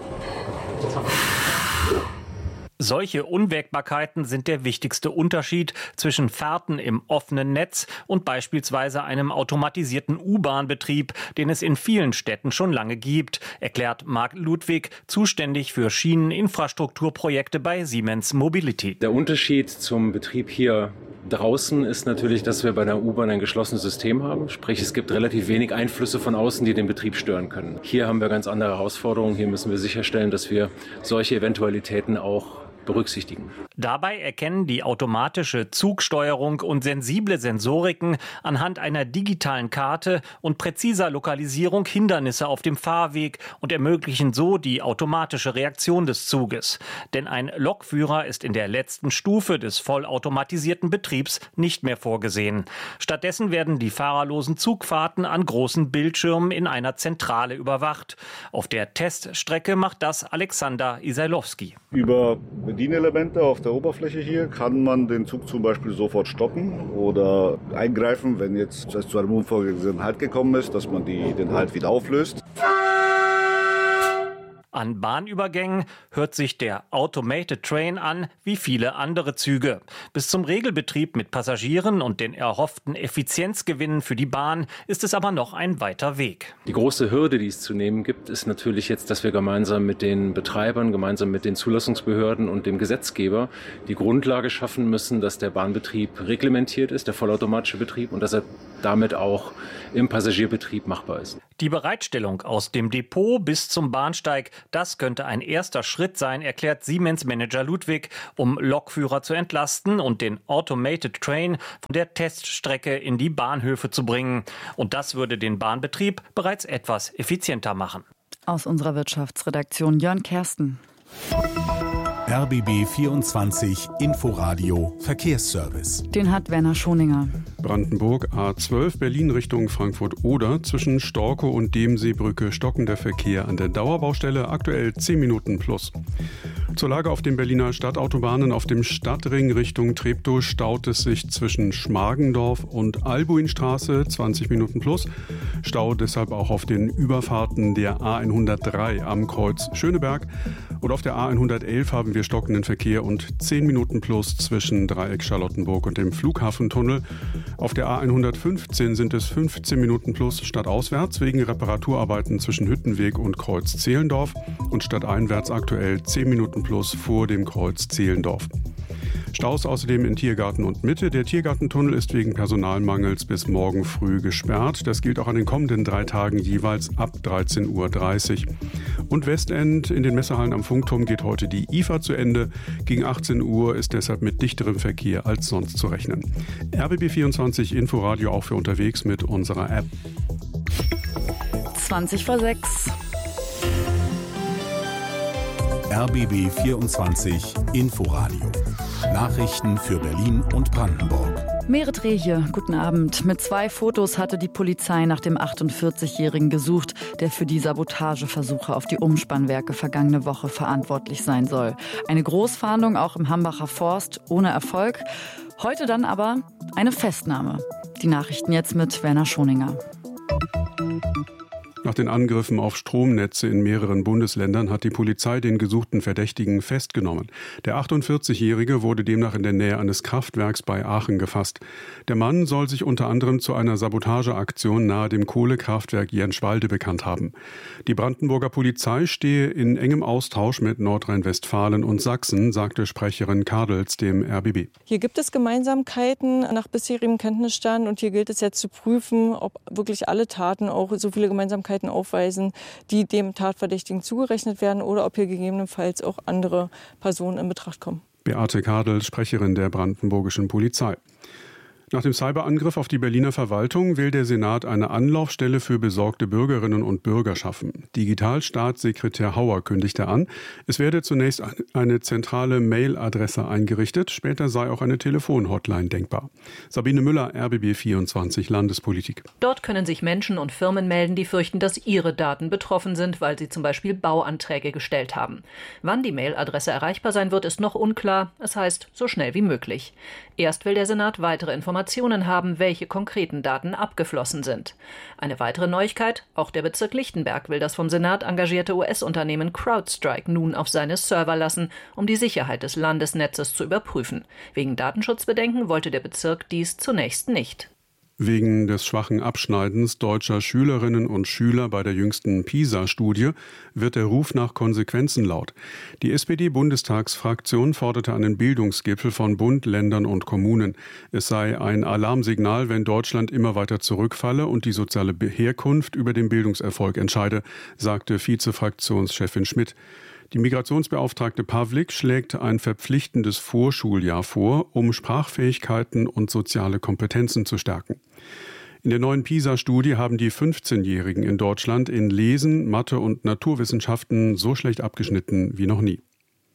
Solche Unwägbarkeiten sind der wichtigste Unterschied zwischen Fahrten im offenen Netz und beispielsweise einem automatisierten U-Bahn-Betrieb, den es in vielen Städten schon lange gibt, erklärt Marc Ludwig, zuständig für Schieneninfrastrukturprojekte bei Siemens Mobility. Der Unterschied zum Betrieb hier draußen ist natürlich, dass wir bei der U-Bahn ein geschlossenes System haben. Sprich, es gibt relativ wenig Einflüsse von außen, die den Betrieb stören können. Hier haben wir ganz andere Herausforderungen. Hier müssen wir sicherstellen, dass wir solche Eventualitäten auch berücksichtigen. Dabei erkennen die automatische Zugsteuerung und sensible Sensoriken anhand einer digitalen Karte und präziser Lokalisierung Hindernisse auf dem Fahrweg und ermöglichen so die automatische Reaktion des Zuges. Denn ein Lokführer ist in der letzten Stufe des vollautomatisierten Betriebs nicht mehr vorgesehen. Stattdessen werden die fahrerlosen Zugfahrten an großen Bildschirmen in einer Zentrale überwacht. Auf der Teststrecke macht das Alexander Isailowski. Über Bedienelemente auf der Oberfläche hier kann man den Zug zum Beispiel sofort stoppen oder eingreifen, wenn jetzt es zu einem unvorhergesehenen Halt gekommen ist, dass man den Halt wieder auflöst. An Bahnübergängen hört sich der Automated Train an wie viele andere Züge. Bis zum Regelbetrieb mit Passagieren und den erhofften Effizienzgewinnen für die Bahn ist es aber noch ein weiter Weg. Die große Hürde, die es zu nehmen gibt, ist natürlich jetzt, dass wir gemeinsam mit den Betreibern, gemeinsam mit den Zulassungsbehörden und dem Gesetzgeber die Grundlage schaffen müssen, dass der Bahnbetrieb reglementiert ist, der vollautomatische Betrieb, und dass er damit auch im Passagierbetrieb machbar ist. Die Bereitstellung aus dem Depot bis zum Bahnsteig, das könnte ein erster Schritt sein, erklärt Siemens-Manager Ludwig, um Lokführer zu entlasten und den Automated Train von der Teststrecke in die Bahnhöfe zu bringen. Und das würde den Bahnbetrieb bereits etwas effizienter machen. Aus unserer Wirtschaftsredaktion Jörn Kersten. RBB 24 Inforadio Verkehrsservice. Den hat Werner Schoninger. Brandenburg A12 Berlin Richtung Frankfurt-Oder. Zwischen Storkow und Demseebrücke stockender Verkehr an der Dauerbaustelle, aktuell 10 Minuten plus. Zur Lage auf den Berliner Stadtautobahnen. Auf dem Stadtring Richtung Treptow staut es sich zwischen Schmargendorf und Albuinstraße, 20 Minuten plus. Stau deshalb auch auf den Überfahrten der A103 am Kreuz Schöneberg. Und auf der A111 haben wir stockenden Verkehr und 10 Minuten plus zwischen Dreieck Charlottenburg und dem Flughafentunnel. Auf der A115 sind es 15 Minuten plus stadtauswärts wegen Reparaturarbeiten zwischen Hüttenweg und Kreuz Zehlendorf und stadteinwärts aktuell 10 Minuten plus vor dem Kreuz Zehlendorf. Staus außerdem in Tiergarten und Mitte. Der Tiergartentunnel ist wegen Personalmangels bis morgen früh gesperrt. Das gilt auch an den kommenden 3 Tagen jeweils ab 13.30 Uhr. Und Westend in den Messehallen am Funkturm geht heute die IFA zu Ende. Gegen 18 Uhr ist deshalb mit dichterem Verkehr als sonst zu rechnen. RBB 24 Inforadio auch für unterwegs mit unserer App. 20 vor 6. RBB 24 Inforadio. Nachrichten für Berlin und Brandenburg. Merit Reh hier, guten Abend. Mit 2 Fotos hatte die Polizei nach dem 48-Jährigen gesucht, der für die Sabotageversuche auf die Umspannwerke vergangene Woche verantwortlich sein soll. Eine Großfahndung auch im Hambacher Forst, ohne Erfolg. Heute dann aber eine Festnahme. Die Nachrichten jetzt mit Werner Schoninger. Nach den Angriffen auf Stromnetze in mehreren Bundesländern hat die Polizei den gesuchten Verdächtigen festgenommen. Der 48-Jährige wurde demnach in der Nähe eines Kraftwerks bei Aachen gefasst. Der Mann soll sich unter anderem zu einer Sabotageaktion nahe dem Kohlekraftwerk Jenschwalde bekannt haben. Die Brandenburger Polizei stehe in engem Austausch mit Nordrhein-Westfalen und Sachsen, sagte Sprecherin Kadels dem RBB. Hier gibt es Gemeinsamkeiten nach bisherigem Kenntnisstand und hier gilt es jetzt zu prüfen, ob wirklich alle Taten auch so viele Gemeinsamkeiten aufweisen, die dem Tatverdächtigen zugerechnet werden oder ob hier gegebenenfalls auch andere Personen in Betracht kommen. Beate Kadel, Sprecherin der Brandenburgischen Polizei. Nach dem Cyberangriff auf die Berliner Verwaltung will der Senat eine Anlaufstelle für besorgte Bürgerinnen und Bürger schaffen. Digitalstaatssekretär Hauer kündigte an, es werde zunächst eine zentrale Mailadresse eingerichtet, später sei auch eine Telefonhotline denkbar. Sabine Müller, RBB 24 Landespolitik. Dort können sich Menschen und Firmen melden, die fürchten, dass ihre Daten betroffen sind, weil sie zum Beispiel Bauanträge gestellt haben. Wann die Mailadresse erreichbar sein wird, ist noch unklar. Es heißt, so schnell wie möglich. Erst will der Senat weitere Informationen haben, welche konkreten Daten abgeflossen sind. Eine weitere Neuigkeit, auch der Bezirk Lichtenberg will das vom Senat engagierte US-Unternehmen CrowdStrike nun auf seine Server lassen, um die Sicherheit des Landesnetzes zu überprüfen. Wegen Datenschutzbedenken wollte der Bezirk dies zunächst nicht. Wegen des schwachen Abschneidens deutscher Schülerinnen und Schüler bei der jüngsten PISA-Studie wird der Ruf nach Konsequenzen laut. Die SPD-Bundestagsfraktion forderte einen Bildungsgipfel von Bund, Ländern und Kommunen. Es sei ein Alarmsignal, wenn Deutschland immer weiter zurückfalle und die soziale Herkunft über den Bildungserfolg entscheide, sagte Vize-Fraktionschefin Schmidt. Die Migrationsbeauftragte Pavlik schlägt ein verpflichtendes Vorschuljahr vor, um Sprachfähigkeiten und soziale Kompetenzen zu stärken. In der neuen PISA-Studie haben die 15-Jährigen in Deutschland in Lesen, Mathe und Naturwissenschaften so schlecht abgeschnitten wie noch nie.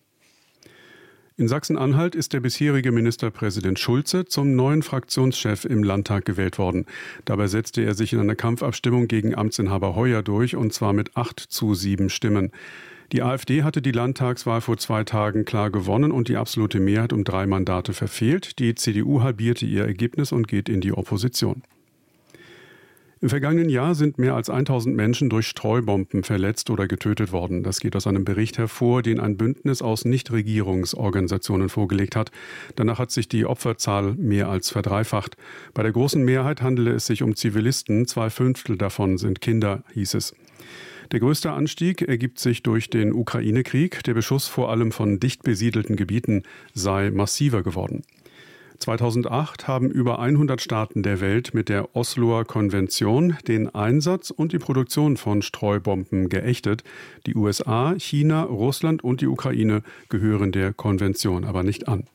In Sachsen-Anhalt ist der bisherige Ministerpräsident Schulze zum neuen Fraktionschef im Landtag gewählt worden. Dabei setzte er sich in einer Kampfabstimmung gegen Amtsinhaber Heuer durch, und zwar mit 8:7 Stimmen. Die AfD hatte die Landtagswahl vor 2 Tagen klar gewonnen und die absolute Mehrheit um 3 Mandate verfehlt. Die CDU halbierte ihr Ergebnis und geht in die Opposition. Im vergangenen Jahr sind mehr als 1000 Menschen durch Streubomben verletzt oder getötet worden. Das geht aus einem Bericht hervor, den ein Bündnis aus Nichtregierungsorganisationen vorgelegt hat. Danach hat sich die Opferzahl mehr als verdreifacht. Bei der großen Mehrheit handele es sich um Zivilisten, 2/5 davon sind Kinder, hieß es. Der größte Anstieg ergibt sich durch den Ukraine-Krieg. Der Beschuss vor allem von dicht besiedelten Gebieten sei massiver geworden. 2008 haben über 100 Staaten der Welt mit der Osloer Konvention den Einsatz und die Produktion von Streubomben geächtet. Die USA, China, Russland und die Ukraine gehören der Konvention aber nicht an.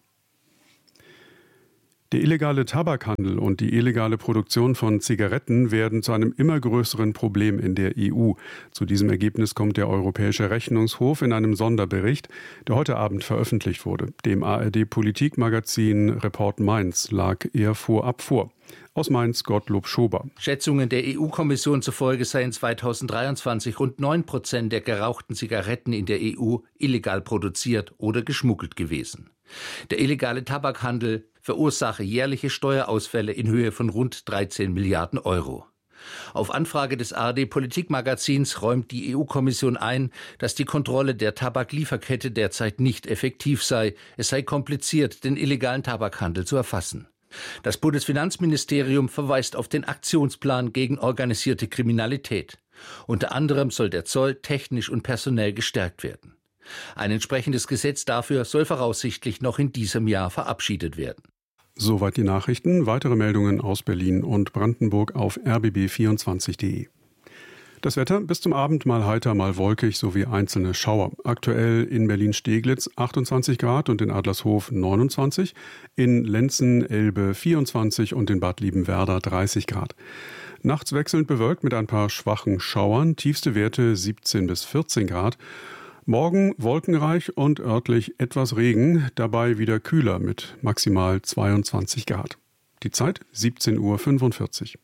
Der illegale Tabakhandel und die illegale Produktion von Zigaretten werden zu einem immer größeren Problem in der EU. Zu diesem Ergebnis kommt der Europäische Rechnungshof in einem Sonderbericht, der heute Abend veröffentlicht wurde. Dem ARD-Politikmagazin Report Mainz lag er vorab vor. Aus Mainz Gottlob Schober. Schätzungen der EU-Kommission zufolge seien 2023 rund 9% der gerauchten Zigaretten in der EU illegal produziert oder geschmuggelt gewesen. Der illegale Tabakhandel verursache jährliche Steuerausfälle in Höhe von rund 13 Milliarden Euro. Auf Anfrage des ARD-Politikmagazins räumt die EU-Kommission ein, dass die Kontrolle der Tabaklieferkette derzeit nicht effektiv sei. Es sei kompliziert, den illegalen Tabakhandel zu erfassen. Das Bundesfinanzministerium verweist auf den Aktionsplan gegen organisierte Kriminalität. Unter anderem soll der Zoll technisch und personell gestärkt werden. Ein entsprechendes Gesetz dafür soll voraussichtlich noch in diesem Jahr verabschiedet werden. Soweit die Nachrichten. Weitere Meldungen aus Berlin und Brandenburg auf rbb24.de. Das Wetter bis zum Abend mal heiter, mal wolkig sowie einzelne Schauer. Aktuell in Berlin-Steglitz 28 Grad und in Adlershof 29, in Lenzen-Elbe 24 und in Bad Liebenwerda 30 Grad. Nachts wechselnd bewölkt mit ein paar schwachen Schauern, tiefste Werte 17 bis 14 Grad. Morgen wolkenreich und örtlich etwas Regen, dabei wieder kühler mit maximal 22 Grad. Die Zeit 17:45 Uhr.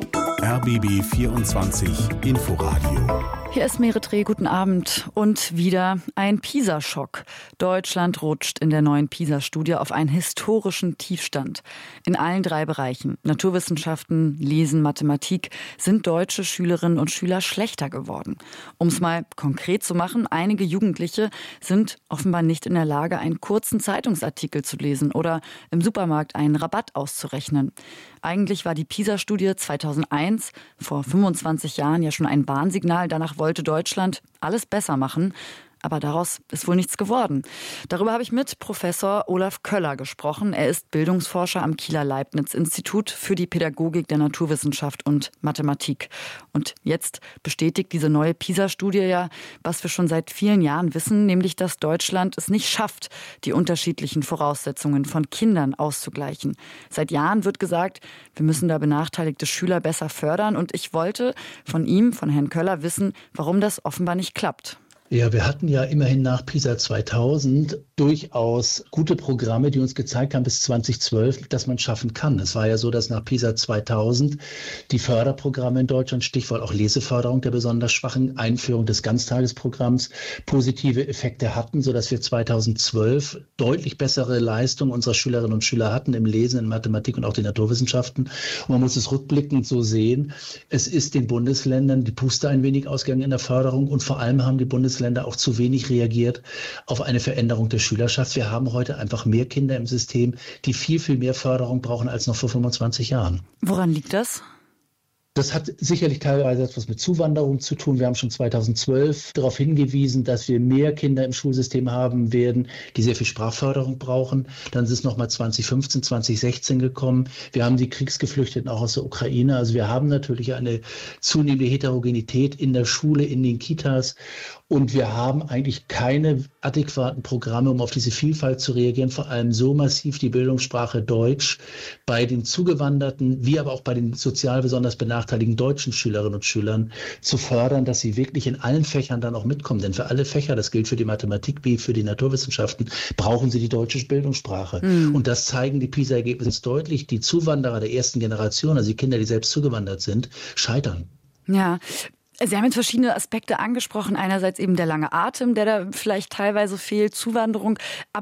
RBB 24 Inforadio. Hier ist Meretre, guten Abend. Und wieder ein PISA-Schock. Deutschland rutscht in der neuen PISA-Studie auf einen historischen Tiefstand. In allen 3 Bereichen, Naturwissenschaften, Lesen, Mathematik, sind deutsche Schülerinnen und Schüler schlechter geworden. Um es mal konkret zu machen, einige Jugendliche sind offenbar nicht in der Lage, einen kurzen Zeitungsartikel zu lesen oder im Supermarkt einen Rabatt auszurechnen. Eigentlich war die PISA-Studie 2001, vor 25 Jahren, ja schon ein Warnsignal. Danach wollte Deutschland alles besser machen. Aber daraus ist wohl nichts geworden. Darüber habe ich mit Professor Olaf Köller gesprochen. Er ist Bildungsforscher am Kieler Leibniz-Institut für die Pädagogik der Naturwissenschaft und Mathematik. Und jetzt bestätigt diese neue PISA-Studie ja, was wir schon seit vielen Jahren wissen, nämlich, dass Deutschland es nicht schafft, die unterschiedlichen Voraussetzungen von Kindern auszugleichen. Seit Jahren wird gesagt, wir müssen da benachteiligte Schüler besser fördern. Und ich wollte von ihm, von Herrn Köller, wissen, warum das offenbar nicht klappt. Ja, wir hatten ja immerhin nach PISA 2000 durchaus gute Programme, die uns gezeigt haben bis 2012, dass man es schaffen kann. Es war ja so, dass nach PISA 2000 die Förderprogramme in Deutschland, Stichwort auch Leseförderung der besonders Schwachen, Einführung des Ganztagesprogramms, positive Effekte hatten, sodass wir 2012 deutlich bessere Leistungen unserer Schülerinnen und Schüler hatten im Lesen, in Mathematik und auch den Naturwissenschaften. Und man muss es rückblickend so sehen, es ist den Bundesländern die Puste ein wenig ausgegangen in der Förderung und vor allem haben die Bundesländer auch zu wenig reagiert auf eine Veränderung der Schülerschaft. Wir haben heute einfach mehr Kinder im System, die viel, viel mehr Förderung brauchen als noch vor 25 Jahren. Woran liegt das? Das hat sicherlich teilweise etwas mit Zuwanderung zu tun. Wir haben schon 2012 darauf hingewiesen, dass wir mehr Kinder im Schulsystem haben werden, die sehr viel Sprachförderung brauchen. Dann ist es nochmal 2015, 2016 gekommen. Wir haben die Kriegsgeflüchteten auch aus der Ukraine. Also wir haben natürlich eine zunehmende Heterogenität in der Schule, in den Kitas. Und wir haben eigentlich keine adäquaten Programme, um auf diese Vielfalt zu reagieren, vor allem so massiv die Bildungssprache Deutsch bei den Zugewanderten, wie aber auch bei den sozial besonders benachteiligten deutschen Schülerinnen und Schülern zu fördern, dass sie wirklich in allen Fächern dann auch mitkommen. Denn für alle Fächer, das gilt für die Mathematik wie für die Naturwissenschaften, brauchen sie die deutsche Bildungssprache. Und das zeigen die PISA-Ergebnisse deutlich. Die Zuwanderer der ersten Generation, also die Kinder, die selbst zugewandert sind, scheitern. Ja. Sie haben jetzt verschiedene Aspekte angesprochen. Einerseits eben der lange Atem, der da vielleicht teilweise fehlt, Zuwanderung. Aber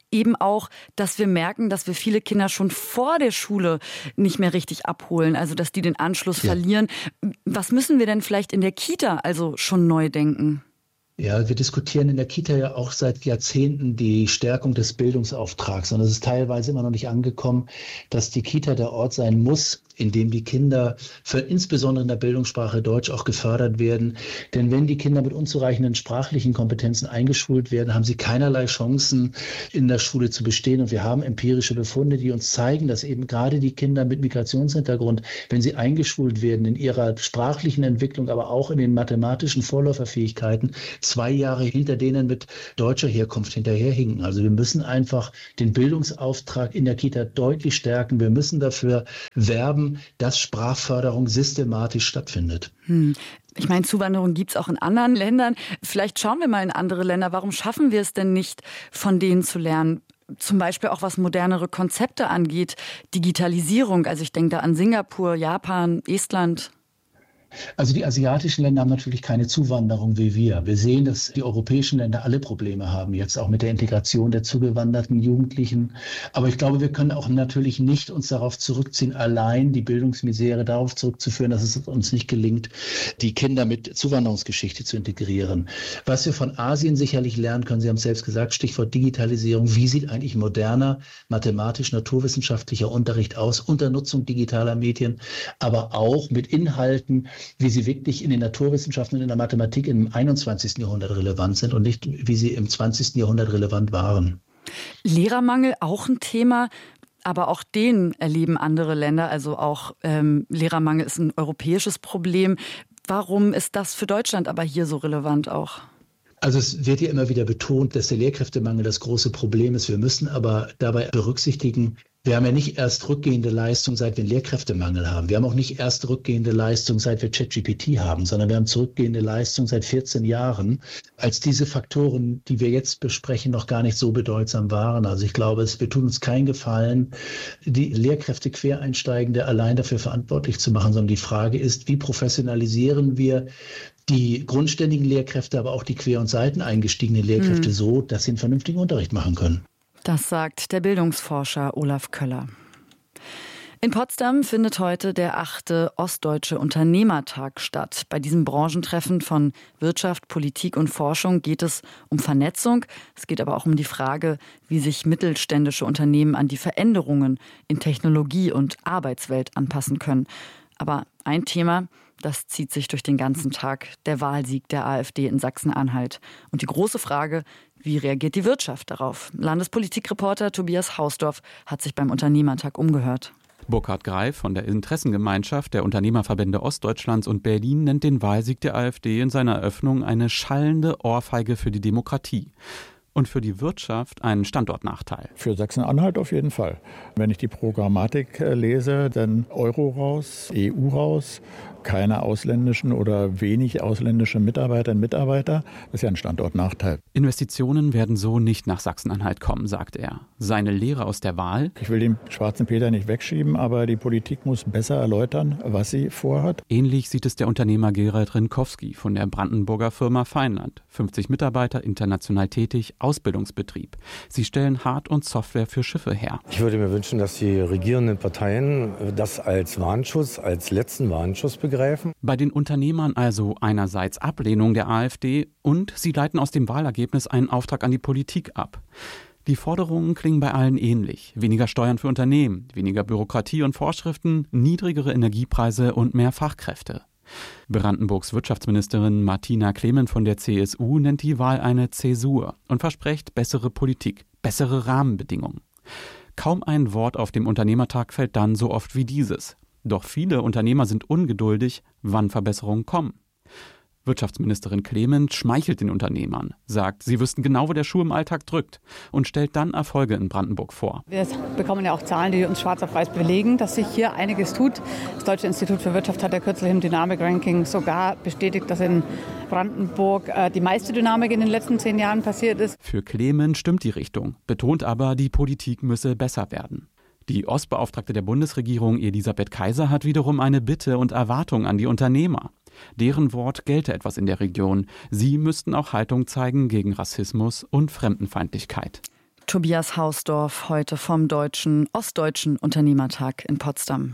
eben auch, dass wir merken, dass wir viele Kinder schon vor der Schule nicht mehr richtig abholen, also dass die den Anschluss verlieren. Was müssen wir denn vielleicht in der Kita also schon neu denken? Ja, wir diskutieren in der Kita ja auch seit Jahrzehnten die Stärkung des Bildungsauftrags. Und es ist teilweise immer noch nicht angekommen, dass die Kita der Ort sein muss, in dem die Kinder insbesondere in der Bildungssprache Deutsch auch gefördert werden. Denn wenn die Kinder mit unzureichenden sprachlichen Kompetenzen eingeschult werden, haben sie keinerlei Chancen, in der Schule zu bestehen. Und wir haben empirische Befunde, die uns zeigen, dass eben gerade die Kinder mit Migrationshintergrund, wenn sie eingeschult werden in ihrer sprachlichen Entwicklung, aber auch in den mathematischen Vorläuferfähigkeiten, 2 Jahre hinter denen mit deutscher Herkunft hinterherhinken. Also wir müssen einfach den Bildungsauftrag in der Kita deutlich stärken. Wir müssen dafür werben, dass Sprachförderung systematisch stattfindet. Ich meine, Zuwanderung gibt es auch in anderen Ländern. Vielleicht schauen wir mal in andere Länder. Warum schaffen wir es denn nicht, von denen zu lernen? Zum Beispiel auch was modernere Konzepte angeht, Digitalisierung. Also ich denke da an Singapur, Japan, Estland. Also die asiatischen Länder haben natürlich keine Zuwanderung wie wir. Wir sehen, dass die europäischen Länder alle Probleme haben, jetzt auch mit der Integration der zugewanderten Jugendlichen. Aber ich glaube, wir können auch natürlich nicht uns darauf zurückziehen, allein die Bildungsmisere darauf zurückzuführen, dass es uns nicht gelingt, die Kinder mit Zuwanderungsgeschichte zu integrieren. Was wir von Asien sicherlich lernen können, Sie haben es selbst gesagt, Stichwort Digitalisierung. Wie sieht eigentlich moderner, mathematisch-naturwissenschaftlicher Unterricht aus, unter Nutzung digitaler Medien, aber auch mit Inhalten, wie sie wirklich in den Naturwissenschaften und in der Mathematik im 21. Jahrhundert relevant sind und nicht, wie sie im 20. Jahrhundert relevant waren. Lehrermangel auch ein Thema, aber auch den erleben andere Länder. Also auch Lehrermangel ist ein europäisches Problem. Warum ist das für Deutschland aber hier so relevant auch? Also es wird ja immer wieder betont, dass der Lehrkräftemangel das große Problem ist. Wir müssen aber dabei berücksichtigen, wir haben ja nicht erst rückgehende Leistung, seit wir einen Lehrkräftemangel haben. Wir haben auch nicht erst rückgehende Leistung, seit wir ChatGPT haben, sondern wir haben zurückgehende Leistung seit 14 Jahren, als diese Faktoren, die wir jetzt besprechen, noch gar nicht so bedeutsam waren. Also ich glaube, wir tun uns keinen Gefallen, die Lehrkräfte Quereinsteigende allein dafür verantwortlich zu machen, sondern die Frage ist, wie professionalisieren wir die grundständigen Lehrkräfte, aber auch die quer- und seiteneingestiegenen Lehrkräfte so, dass sie einen vernünftigen Unterricht machen können. Das sagt der Bildungsforscher Olaf Köller. In Potsdam findet heute der 8. Ostdeutsche Unternehmertag statt. Bei diesem Branchentreffen von Wirtschaft, Politik und Forschung geht es um Vernetzung. Es geht aber auch um die Frage, wie sich mittelständische Unternehmen an die Veränderungen in Technologie und Arbeitswelt anpassen können. Aber ein Thema, das zieht sich durch den ganzen Tag, der Wahlsieg der AfD in Sachsen-Anhalt. Und die große Frage, wie reagiert die Wirtschaft darauf? Landespolitikreporter Tobias Hausdorff hat sich beim Unternehmertag umgehört. Burkhard Greif von der Interessengemeinschaft der Unternehmerverbände Ostdeutschlands und Berlin nennt den Wahlsieg der AfD in seiner Eröffnung eine schallende Ohrfeige für die Demokratie. Und für die Wirtschaft einen Standortnachteil. Für Sachsen-Anhalt auf jeden Fall. Wenn ich die Programmatik lese, dann Euro raus, EU raus, keine ausländischen oder wenig ausländische Mitarbeiterinnen und Mitarbeiter. Das ist ja ein Standortnachteil. Investitionen werden so nicht nach Sachsen-Anhalt kommen, sagt er. Seine Lehre aus der Wahl: Ich will den schwarzen Peter nicht wegschieben, aber die Politik muss besser erläutern, was sie vorhat. Ähnlich sieht es der Unternehmer Gerald Rinkowski von der Brandenburger Firma Feinland. 50 Mitarbeiter, international tätig, Ausbildungsbetrieb. Sie stellen Hard- und Software für Schiffe her. Ich würde mir wünschen, dass die regierenden Parteien das als Warnschuss, als letzten Warnschuss begreifen. Bei den Unternehmern also einerseits Ablehnung der AfD und sie leiten aus dem Wahlergebnis einen Auftrag an die Politik ab. Die Forderungen klingen bei allen ähnlich. Weniger Steuern für Unternehmen, weniger Bürokratie und Vorschriften, niedrigere Energiepreise und mehr Fachkräfte. Brandenburgs Wirtschaftsministerin Martina Clement von der CSU nennt die Wahl eine Zäsur und verspricht bessere Politik, bessere Rahmenbedingungen. Kaum ein Wort auf dem Unternehmertag fällt dann so oft wie dieses. Doch viele Unternehmer sind ungeduldig, wann Verbesserungen kommen. Wirtschaftsministerin Clement schmeichelt den Unternehmern, sagt, sie wüssten genau, wo der Schuh im Alltag drückt und stellt dann Erfolge in Brandenburg vor. Wir bekommen ja auch Zahlen, die uns schwarz auf weiß belegen, dass sich hier einiges tut. Das Deutsche Institut für Wirtschaft hat ja kürzlich im Dynamik-Ranking sogar bestätigt, dass in Brandenburg die meiste Dynamik in den letzten 10 Jahren passiert ist. Für Clement stimmt die Richtung, betont aber, die Politik müsse besser werden. Die Ostbeauftragte der Bundesregierung Elisabeth Kaiser hat wiederum eine Bitte und Erwartung an die Unternehmer. Deren Wort gelte etwas in der Region. Sie müssten auch Haltung zeigen gegen Rassismus und Fremdenfeindlichkeit. Tobias Hausdorff heute vom Ostdeutschen Unternehmertag in Potsdam.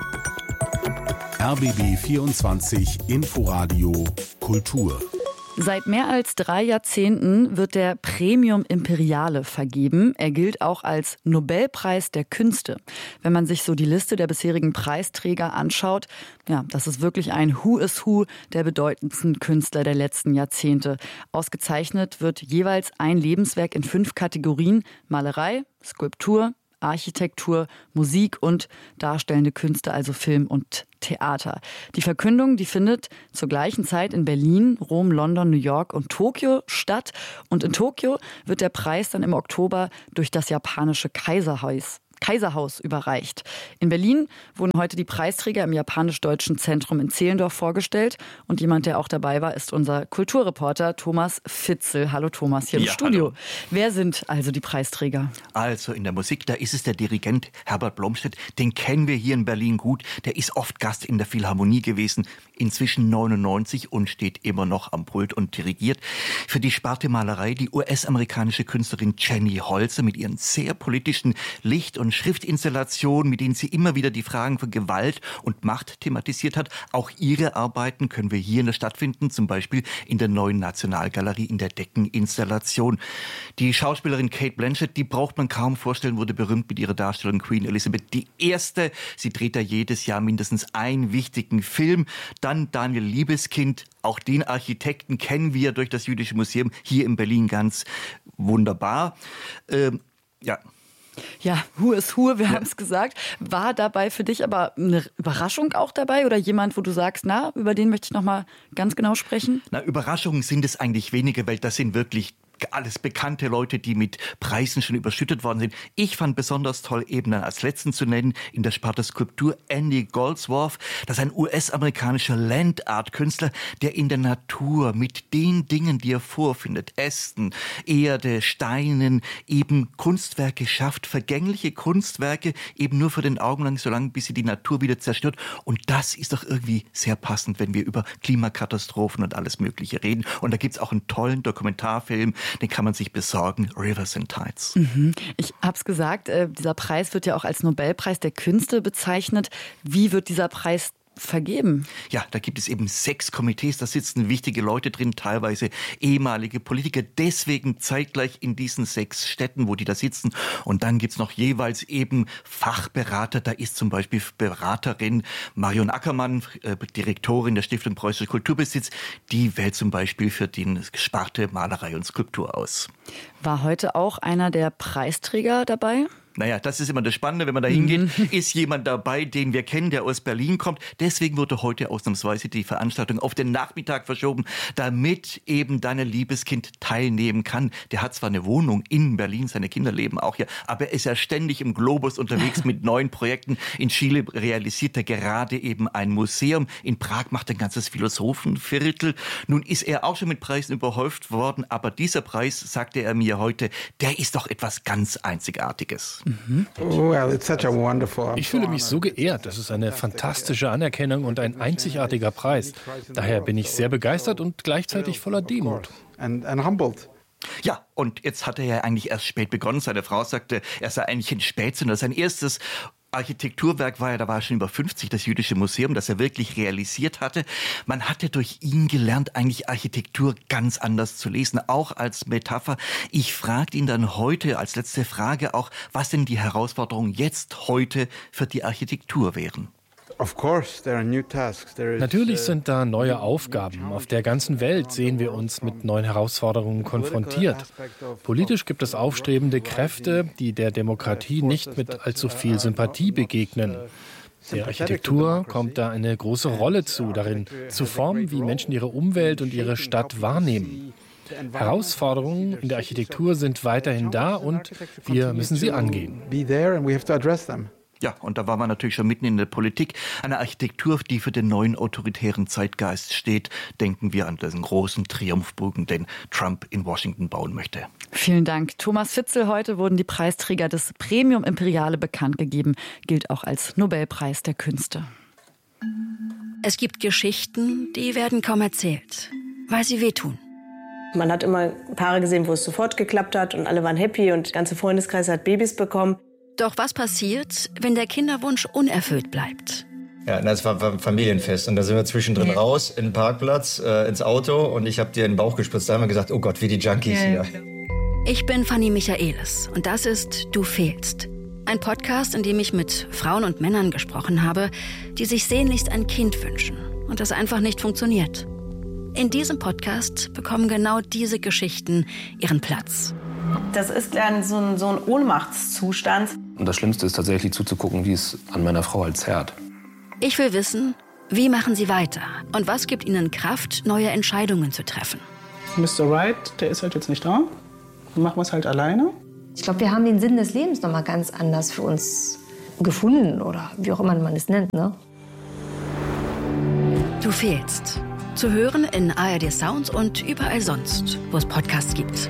RBB 24 Inforadio Kultur. Seit mehr als 3 Jahrzehnten wird der Premium Imperiale vergeben. Er gilt auch als Nobelpreis der Künste. Wenn man sich so die Liste der bisherigen Preisträger anschaut, ja, das ist wirklich ein Who is Who der bedeutendsten Künstler der letzten Jahrzehnte. Ausgezeichnet wird jeweils ein Lebenswerk in 5 Kategorien: Malerei, Skulptur, Architektur, Musik und darstellende Künste, also Film und Theater. Die Verkündung, die findet zur gleichen Zeit in Berlin, Rom, London, New York und Tokio statt. Und in Tokio wird der Preis dann im Oktober durch das japanische Kaiserhaus überreicht. In Berlin wurden heute die Preisträger im Japanisch-Deutschen Zentrum in Zehlendorf vorgestellt. Und jemand, der auch dabei war, ist unser Kulturreporter Thomas Fitzel. Hallo Thomas, hier im Studio. Hallo. Wer sind also die Preisträger? Also in der Musik, da ist es der Dirigent Herbert Blomstedt. Den kennen wir hier in Berlin gut. Der ist oft Gast in der Philharmonie gewesen. Inzwischen 99 und steht immer noch am Pult und dirigiert. Für die Sparte Malerei die US-amerikanische Künstlerin Jenny Holzer mit ihren sehr politischen Licht- und Schriftinstallationen, mit denen sie immer wieder die Fragen von Gewalt und Macht thematisiert hat. Auch ihre Arbeiten können wir hier in der Stadt finden, zum Beispiel in der Neuen Nationalgalerie in der Deckeninstallation. Die Schauspielerin Cate Blanchett, die braucht man kaum vorstellen, wurde berühmt mit ihrer Darstellung Queen Elizabeth I. Sie dreht da jedes Jahr mindestens einen wichtigen Film. Dann Daniel Liebeskind, auch den Architekten kennen wir durch das Jüdische Museum hier in Berlin ganz wunderbar. Ja, Who is Who, wir haben es gesagt. War dabei für dich aber eine Überraschung auch dabei oder jemand, wo du sagst, über den möchte ich noch mal ganz genau sprechen? Überraschungen sind es eigentlich wenige, weil das sind wirklich alles bekannte Leute, die mit Preisen schon überschüttet worden sind. Ich fand besonders toll, eben dann als letzten zu nennen, in der Sparte Skulptur Andy Goldsworth. Das ist ein US-amerikanischer Land-Art-Künstler, der in der Natur mit den Dingen, die er vorfindet, Ästen, Erde, Steinen, eben Kunstwerke schafft, vergängliche Kunstwerke, eben nur für den Augenblick, solange bis sie die Natur wieder zerstört. Und das ist doch irgendwie sehr passend, wenn wir über Klimakatastrophen und alles Mögliche reden. Und da gibt's auch einen tollen Dokumentarfilm, den kann man sich besorgen, Rivers and Tides. Ich habe es gesagt, dieser Preis wird ja auch als Nobelpreis der Künste bezeichnet. Wie wird dieser Preis vergeben? Ja, da gibt es eben 6 Komitees, da sitzen wichtige Leute drin, teilweise ehemalige Politiker, deswegen zeitgleich in diesen 6 Städten, wo die da sitzen. Und dann gibt's noch jeweils eben Fachberater, da ist zum Beispiel Beraterin Marion Ackermann, Direktorin der Stiftung Preußischer Kulturbesitz, die wählt zum Beispiel für die Sparte Malerei und Skulptur aus. War heute auch einer der Preisträger dabei? Naja, das ist immer das Spannende, wenn man da hingeht, ist jemand dabei, den wir kennen, der aus Berlin kommt. Deswegen wurde heute ausnahmsweise die Veranstaltung auf den Nachmittag verschoben, damit eben Daniel Liebeskind teilnehmen kann. Der hat zwar eine Wohnung in Berlin, seine Kinder leben auch hier, aber er ist ja ständig im Globus unterwegs mit neuen Projekten. In Chile realisiert er gerade eben ein Museum. In Prag macht er ein ganzes Philosophenviertel. Nun ist er auch schon mit Preisen überhäuft worden, aber dieser Preis, sagte er mir heute, der ist doch etwas ganz Einzigartiges. Ich fühle mich so geehrt. Das ist eine fantastische Anerkennung und ein einzigartiger Preis. Daher bin ich sehr begeistert und gleichzeitig voller Demut. Ja, und jetzt hat er ja eigentlich erst spät begonnen. Seine Frau sagte, er sei eigentlich ein Spätzünder. Sein erstes Architekturwerk war ja, da war er schon über 50, das Jüdische Museum, das er wirklich realisiert hatte. Man hatte durch ihn gelernt, eigentlich Architektur ganz anders zu lesen, auch als Metapher. Ich fragte ihn dann heute als letzte Frage auch, was denn die Herausforderungen jetzt heute für die Architektur wären. Natürlich sind da neue Aufgaben. Auf der ganzen Welt sehen wir uns mit neuen Herausforderungen konfrontiert. Politisch gibt es aufstrebende Kräfte, die der Demokratie nicht mit allzu viel Sympathie begegnen. Der Architektur kommt da eine große Rolle zu, darin zu formen, wie Menschen ihre Umwelt und ihre Stadt wahrnehmen. Herausforderungen in der Architektur sind weiterhin da und wir müssen sie angehen. Ja, und da war man natürlich schon mitten in der Politik. Eine Architektur, die für den neuen autoritären Zeitgeist steht. Denken wir an diesen großen Triumphbogen, den Trump in Washington bauen möchte. Vielen Dank. Thomas Fitzel, heute wurden die Preisträger des Premium Imperiale bekannt gegeben. Gilt auch als Nobelpreis der Künste. Es gibt Geschichten, die werden kaum erzählt, weil sie wehtun. Man hat immer Paare gesehen, wo es sofort geklappt hat und alle waren happy und der ganze Freundeskreis hat Babys bekommen. Doch was passiert, wenn der Kinderwunsch unerfüllt bleibt? Ja, das war ein Familienfest und da sind wir zwischendrin raus, in den Parkplatz, ins Auto und ich habe dir in den Bauch gespritzt. Da haben wir gesagt, oh Gott, wie die Junkies hier. Ich bin Fanny Michaelis und das ist Du fehlst. Ein Podcast, in dem ich mit Frauen und Männern gesprochen habe, die sich sehnlichst ein Kind wünschen und das einfach nicht funktioniert. In diesem Podcast bekommen genau diese Geschichten ihren Platz. Das ist dann so ein Ohnmachtszustand. Und das Schlimmste ist tatsächlich zuzugucken, wie es an meiner Frau halt zerrt. Ich will wissen, wie machen sie weiter und was gibt ihnen Kraft, neue Entscheidungen zu treffen. Mr. Right, der ist halt jetzt nicht da. Dann machen wir es halt alleine. Ich glaube, wir haben den Sinn des Lebens noch mal ganz anders für uns gefunden oder wie auch immer man es nennt, ne? Du fehlst. Zu hören in ARD Sounds und überall sonst, wo es Podcasts gibt.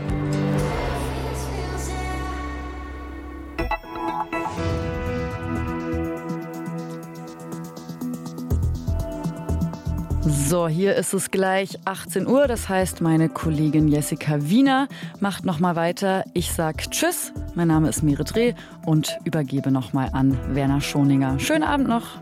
So, hier ist es gleich 18 Uhr. Das heißt, meine Kollegin Jessica Wiener macht noch mal weiter. Ich sag Tschüss. Mein Name ist Merit Reh und übergebe noch mal an Werner Schoninger. Schönen Abend noch.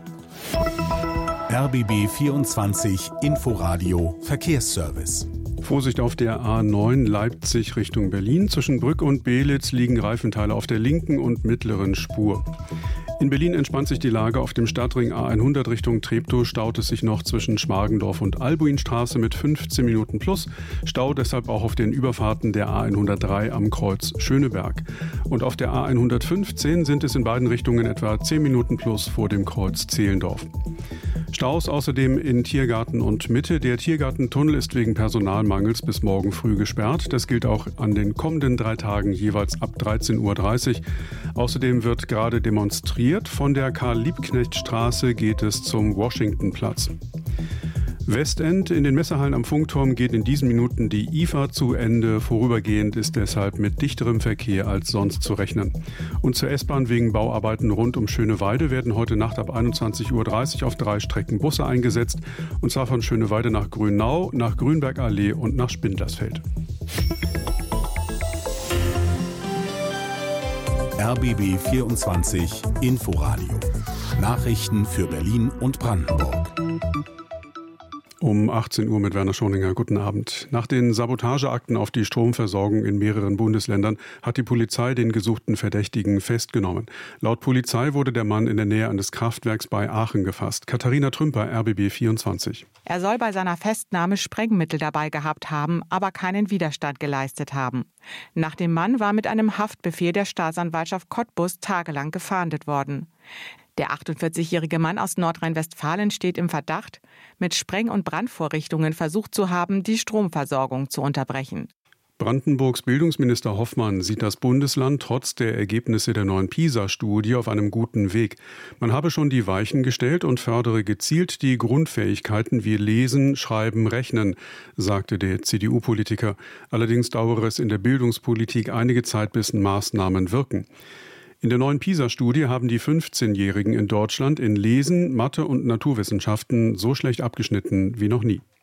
RBB 24 Inforadio Verkehrsservice. Vorsicht auf der A9 Leipzig Richtung Berlin. Zwischen Brück und Beelitz liegen Reifenteile auf der linken und mittleren Spur. In Berlin entspannt sich die Lage auf dem Stadtring A100 Richtung Treptow. Staut es sich noch zwischen Schmargendorf und Albuinstraße mit 15 Minuten plus. Stau deshalb auch auf den Überfahrten der A103 am Kreuz Schöneberg. Und auf der A115 sind es in beiden Richtungen etwa 10 Minuten plus vor dem Kreuz Zehlendorf. Staus außerdem in Tiergarten und Mitte. Der Tiergartentunnel ist wegen Personalmangels bis morgen früh gesperrt. Das gilt auch an den kommenden 3 Tagen jeweils ab 13:30 Uhr. Außerdem wird gerade demonstriert. Von der Karl-Liebknecht-Straße geht es zum Washingtonplatz. Westend in den Messehallen am Funkturm geht in diesen Minuten die IFA zu Ende. Vorübergehend ist deshalb mit dichterem Verkehr als sonst zu rechnen. Und zur S-Bahn wegen Bauarbeiten rund um Schöneweide werden heute Nacht ab 21:30 Uhr auf 3 Strecken Busse eingesetzt. Und zwar von Schöneweide nach Grünau, nach Grünbergallee und nach Spindlersfeld. RBB 24 Inforadio. Nachrichten für Berlin und Brandenburg. Um 18 Uhr mit Werner Schoninger. Guten Abend. Nach den Sabotageakten auf die Stromversorgung in mehreren Bundesländern hat die Polizei den gesuchten Verdächtigen festgenommen. Laut Polizei wurde der Mann in der Nähe eines Kraftwerks bei Aachen gefasst. Katharina Trümper, RBB 24. Er soll bei seiner Festnahme Sprengmittel dabei gehabt haben, aber keinen Widerstand geleistet haben. Nach dem Mann war mit einem Haftbefehl der Staatsanwaltschaft Cottbus tagelang gefahndet worden. Der 48-jährige Mann aus Nordrhein-Westfalen steht im Verdacht, mit Spreng- und Brandvorrichtungen versucht zu haben, die Stromversorgung zu unterbrechen. Brandenburgs Bildungsminister Hoffmann sieht das Bundesland trotz der Ergebnisse der neuen PISA-Studie auf einem guten Weg. Man habe schon die Weichen gestellt und fördere gezielt die Grundfähigkeiten wie Lesen, Schreiben, Rechnen, sagte der CDU-Politiker. Allerdings dauere es in der Bildungspolitik einige Zeit, bis Maßnahmen wirken. In der neuen PISA-Studie haben die 15-Jährigen in Deutschland in Lesen, Mathe und Naturwissenschaften so schlecht abgeschnitten wie noch nie.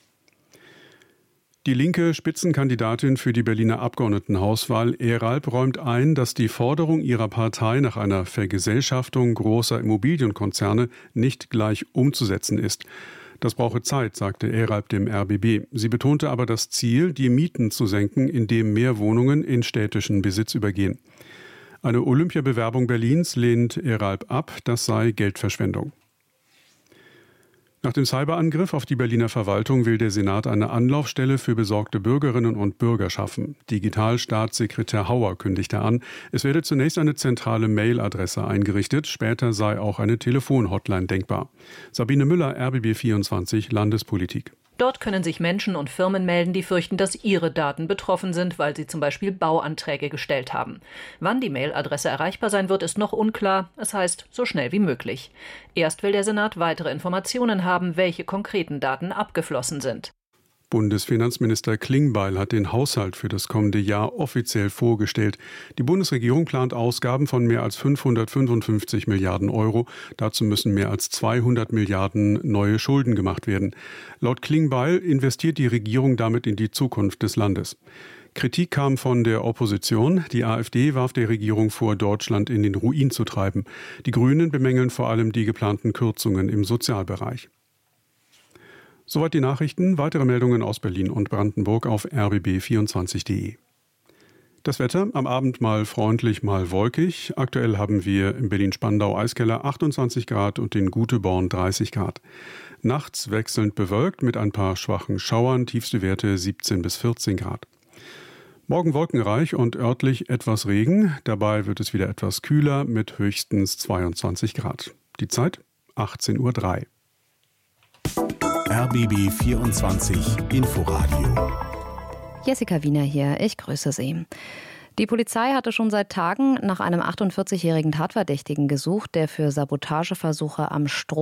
Die linke Spitzenkandidatin für die Berliner Abgeordnetenhauswahl Eralp räumt ein, dass die Forderung ihrer Partei nach einer Vergesellschaftung großer Immobilienkonzerne nicht gleich umzusetzen ist. Das brauche Zeit, sagte Eralp dem RBB. Sie betonte aber das Ziel, die Mieten zu senken, indem mehr Wohnungen in städtischen Besitz übergehen. Eine Olympiabewerbung Berlins lehnt Eralp ab, das sei Geldverschwendung. Nach dem Cyberangriff auf die Berliner Verwaltung will der Senat eine Anlaufstelle für besorgte Bürgerinnen und Bürger schaffen. Digitalstaatssekretär Hauer kündigte an, es werde zunächst eine zentrale Mailadresse eingerichtet, später sei auch eine Telefonhotline denkbar. Sabine Müller, RBB 24, Landespolitik. Dort können sich Menschen und Firmen melden, die fürchten, dass ihre Daten betroffen sind, weil sie zum Beispiel Bauanträge gestellt haben. Wann die Mailadresse erreichbar sein wird, ist noch unklar. Es heißt, so schnell wie möglich. Erst will der Senat weitere Informationen haben, welche konkreten Daten abgeflossen sind. Bundesfinanzminister Klingbeil hat den Haushalt für das kommende Jahr offiziell vorgestellt. Die Bundesregierung plant Ausgaben von mehr als 555 Milliarden Euro. Dazu müssen mehr als 200 Milliarden neue Schulden gemacht werden. Laut Klingbeil investiert die Regierung damit in die Zukunft des Landes. Kritik kam von der Opposition. Die AfD warf der Regierung vor, Deutschland in den Ruin zu treiben. Die Grünen bemängeln vor allem die geplanten Kürzungen im Sozialbereich. Soweit die Nachrichten. Weitere Meldungen aus Berlin und Brandenburg auf rbb24.de. Das Wetter, am Abend mal freundlich, mal wolkig. Aktuell haben wir in Berlin-Spandau-Eiskeller 28 Grad und in Guteborn 30 Grad. Nachts wechselnd bewölkt mit ein paar schwachen Schauern, tiefste Werte 17 bis 14 Grad. Morgen wolkenreich und örtlich etwas Regen. Dabei wird es wieder etwas kühler mit höchstens 22 Grad. Die Zeit 18:03 Uhr. RBB 24 Inforadio. Jessica Wiener hier, ich grüße Sie. Die Polizei hatte schon seit Tagen nach einem 48-jährigen Tatverdächtigen gesucht, der für Sabotageversuche am Strom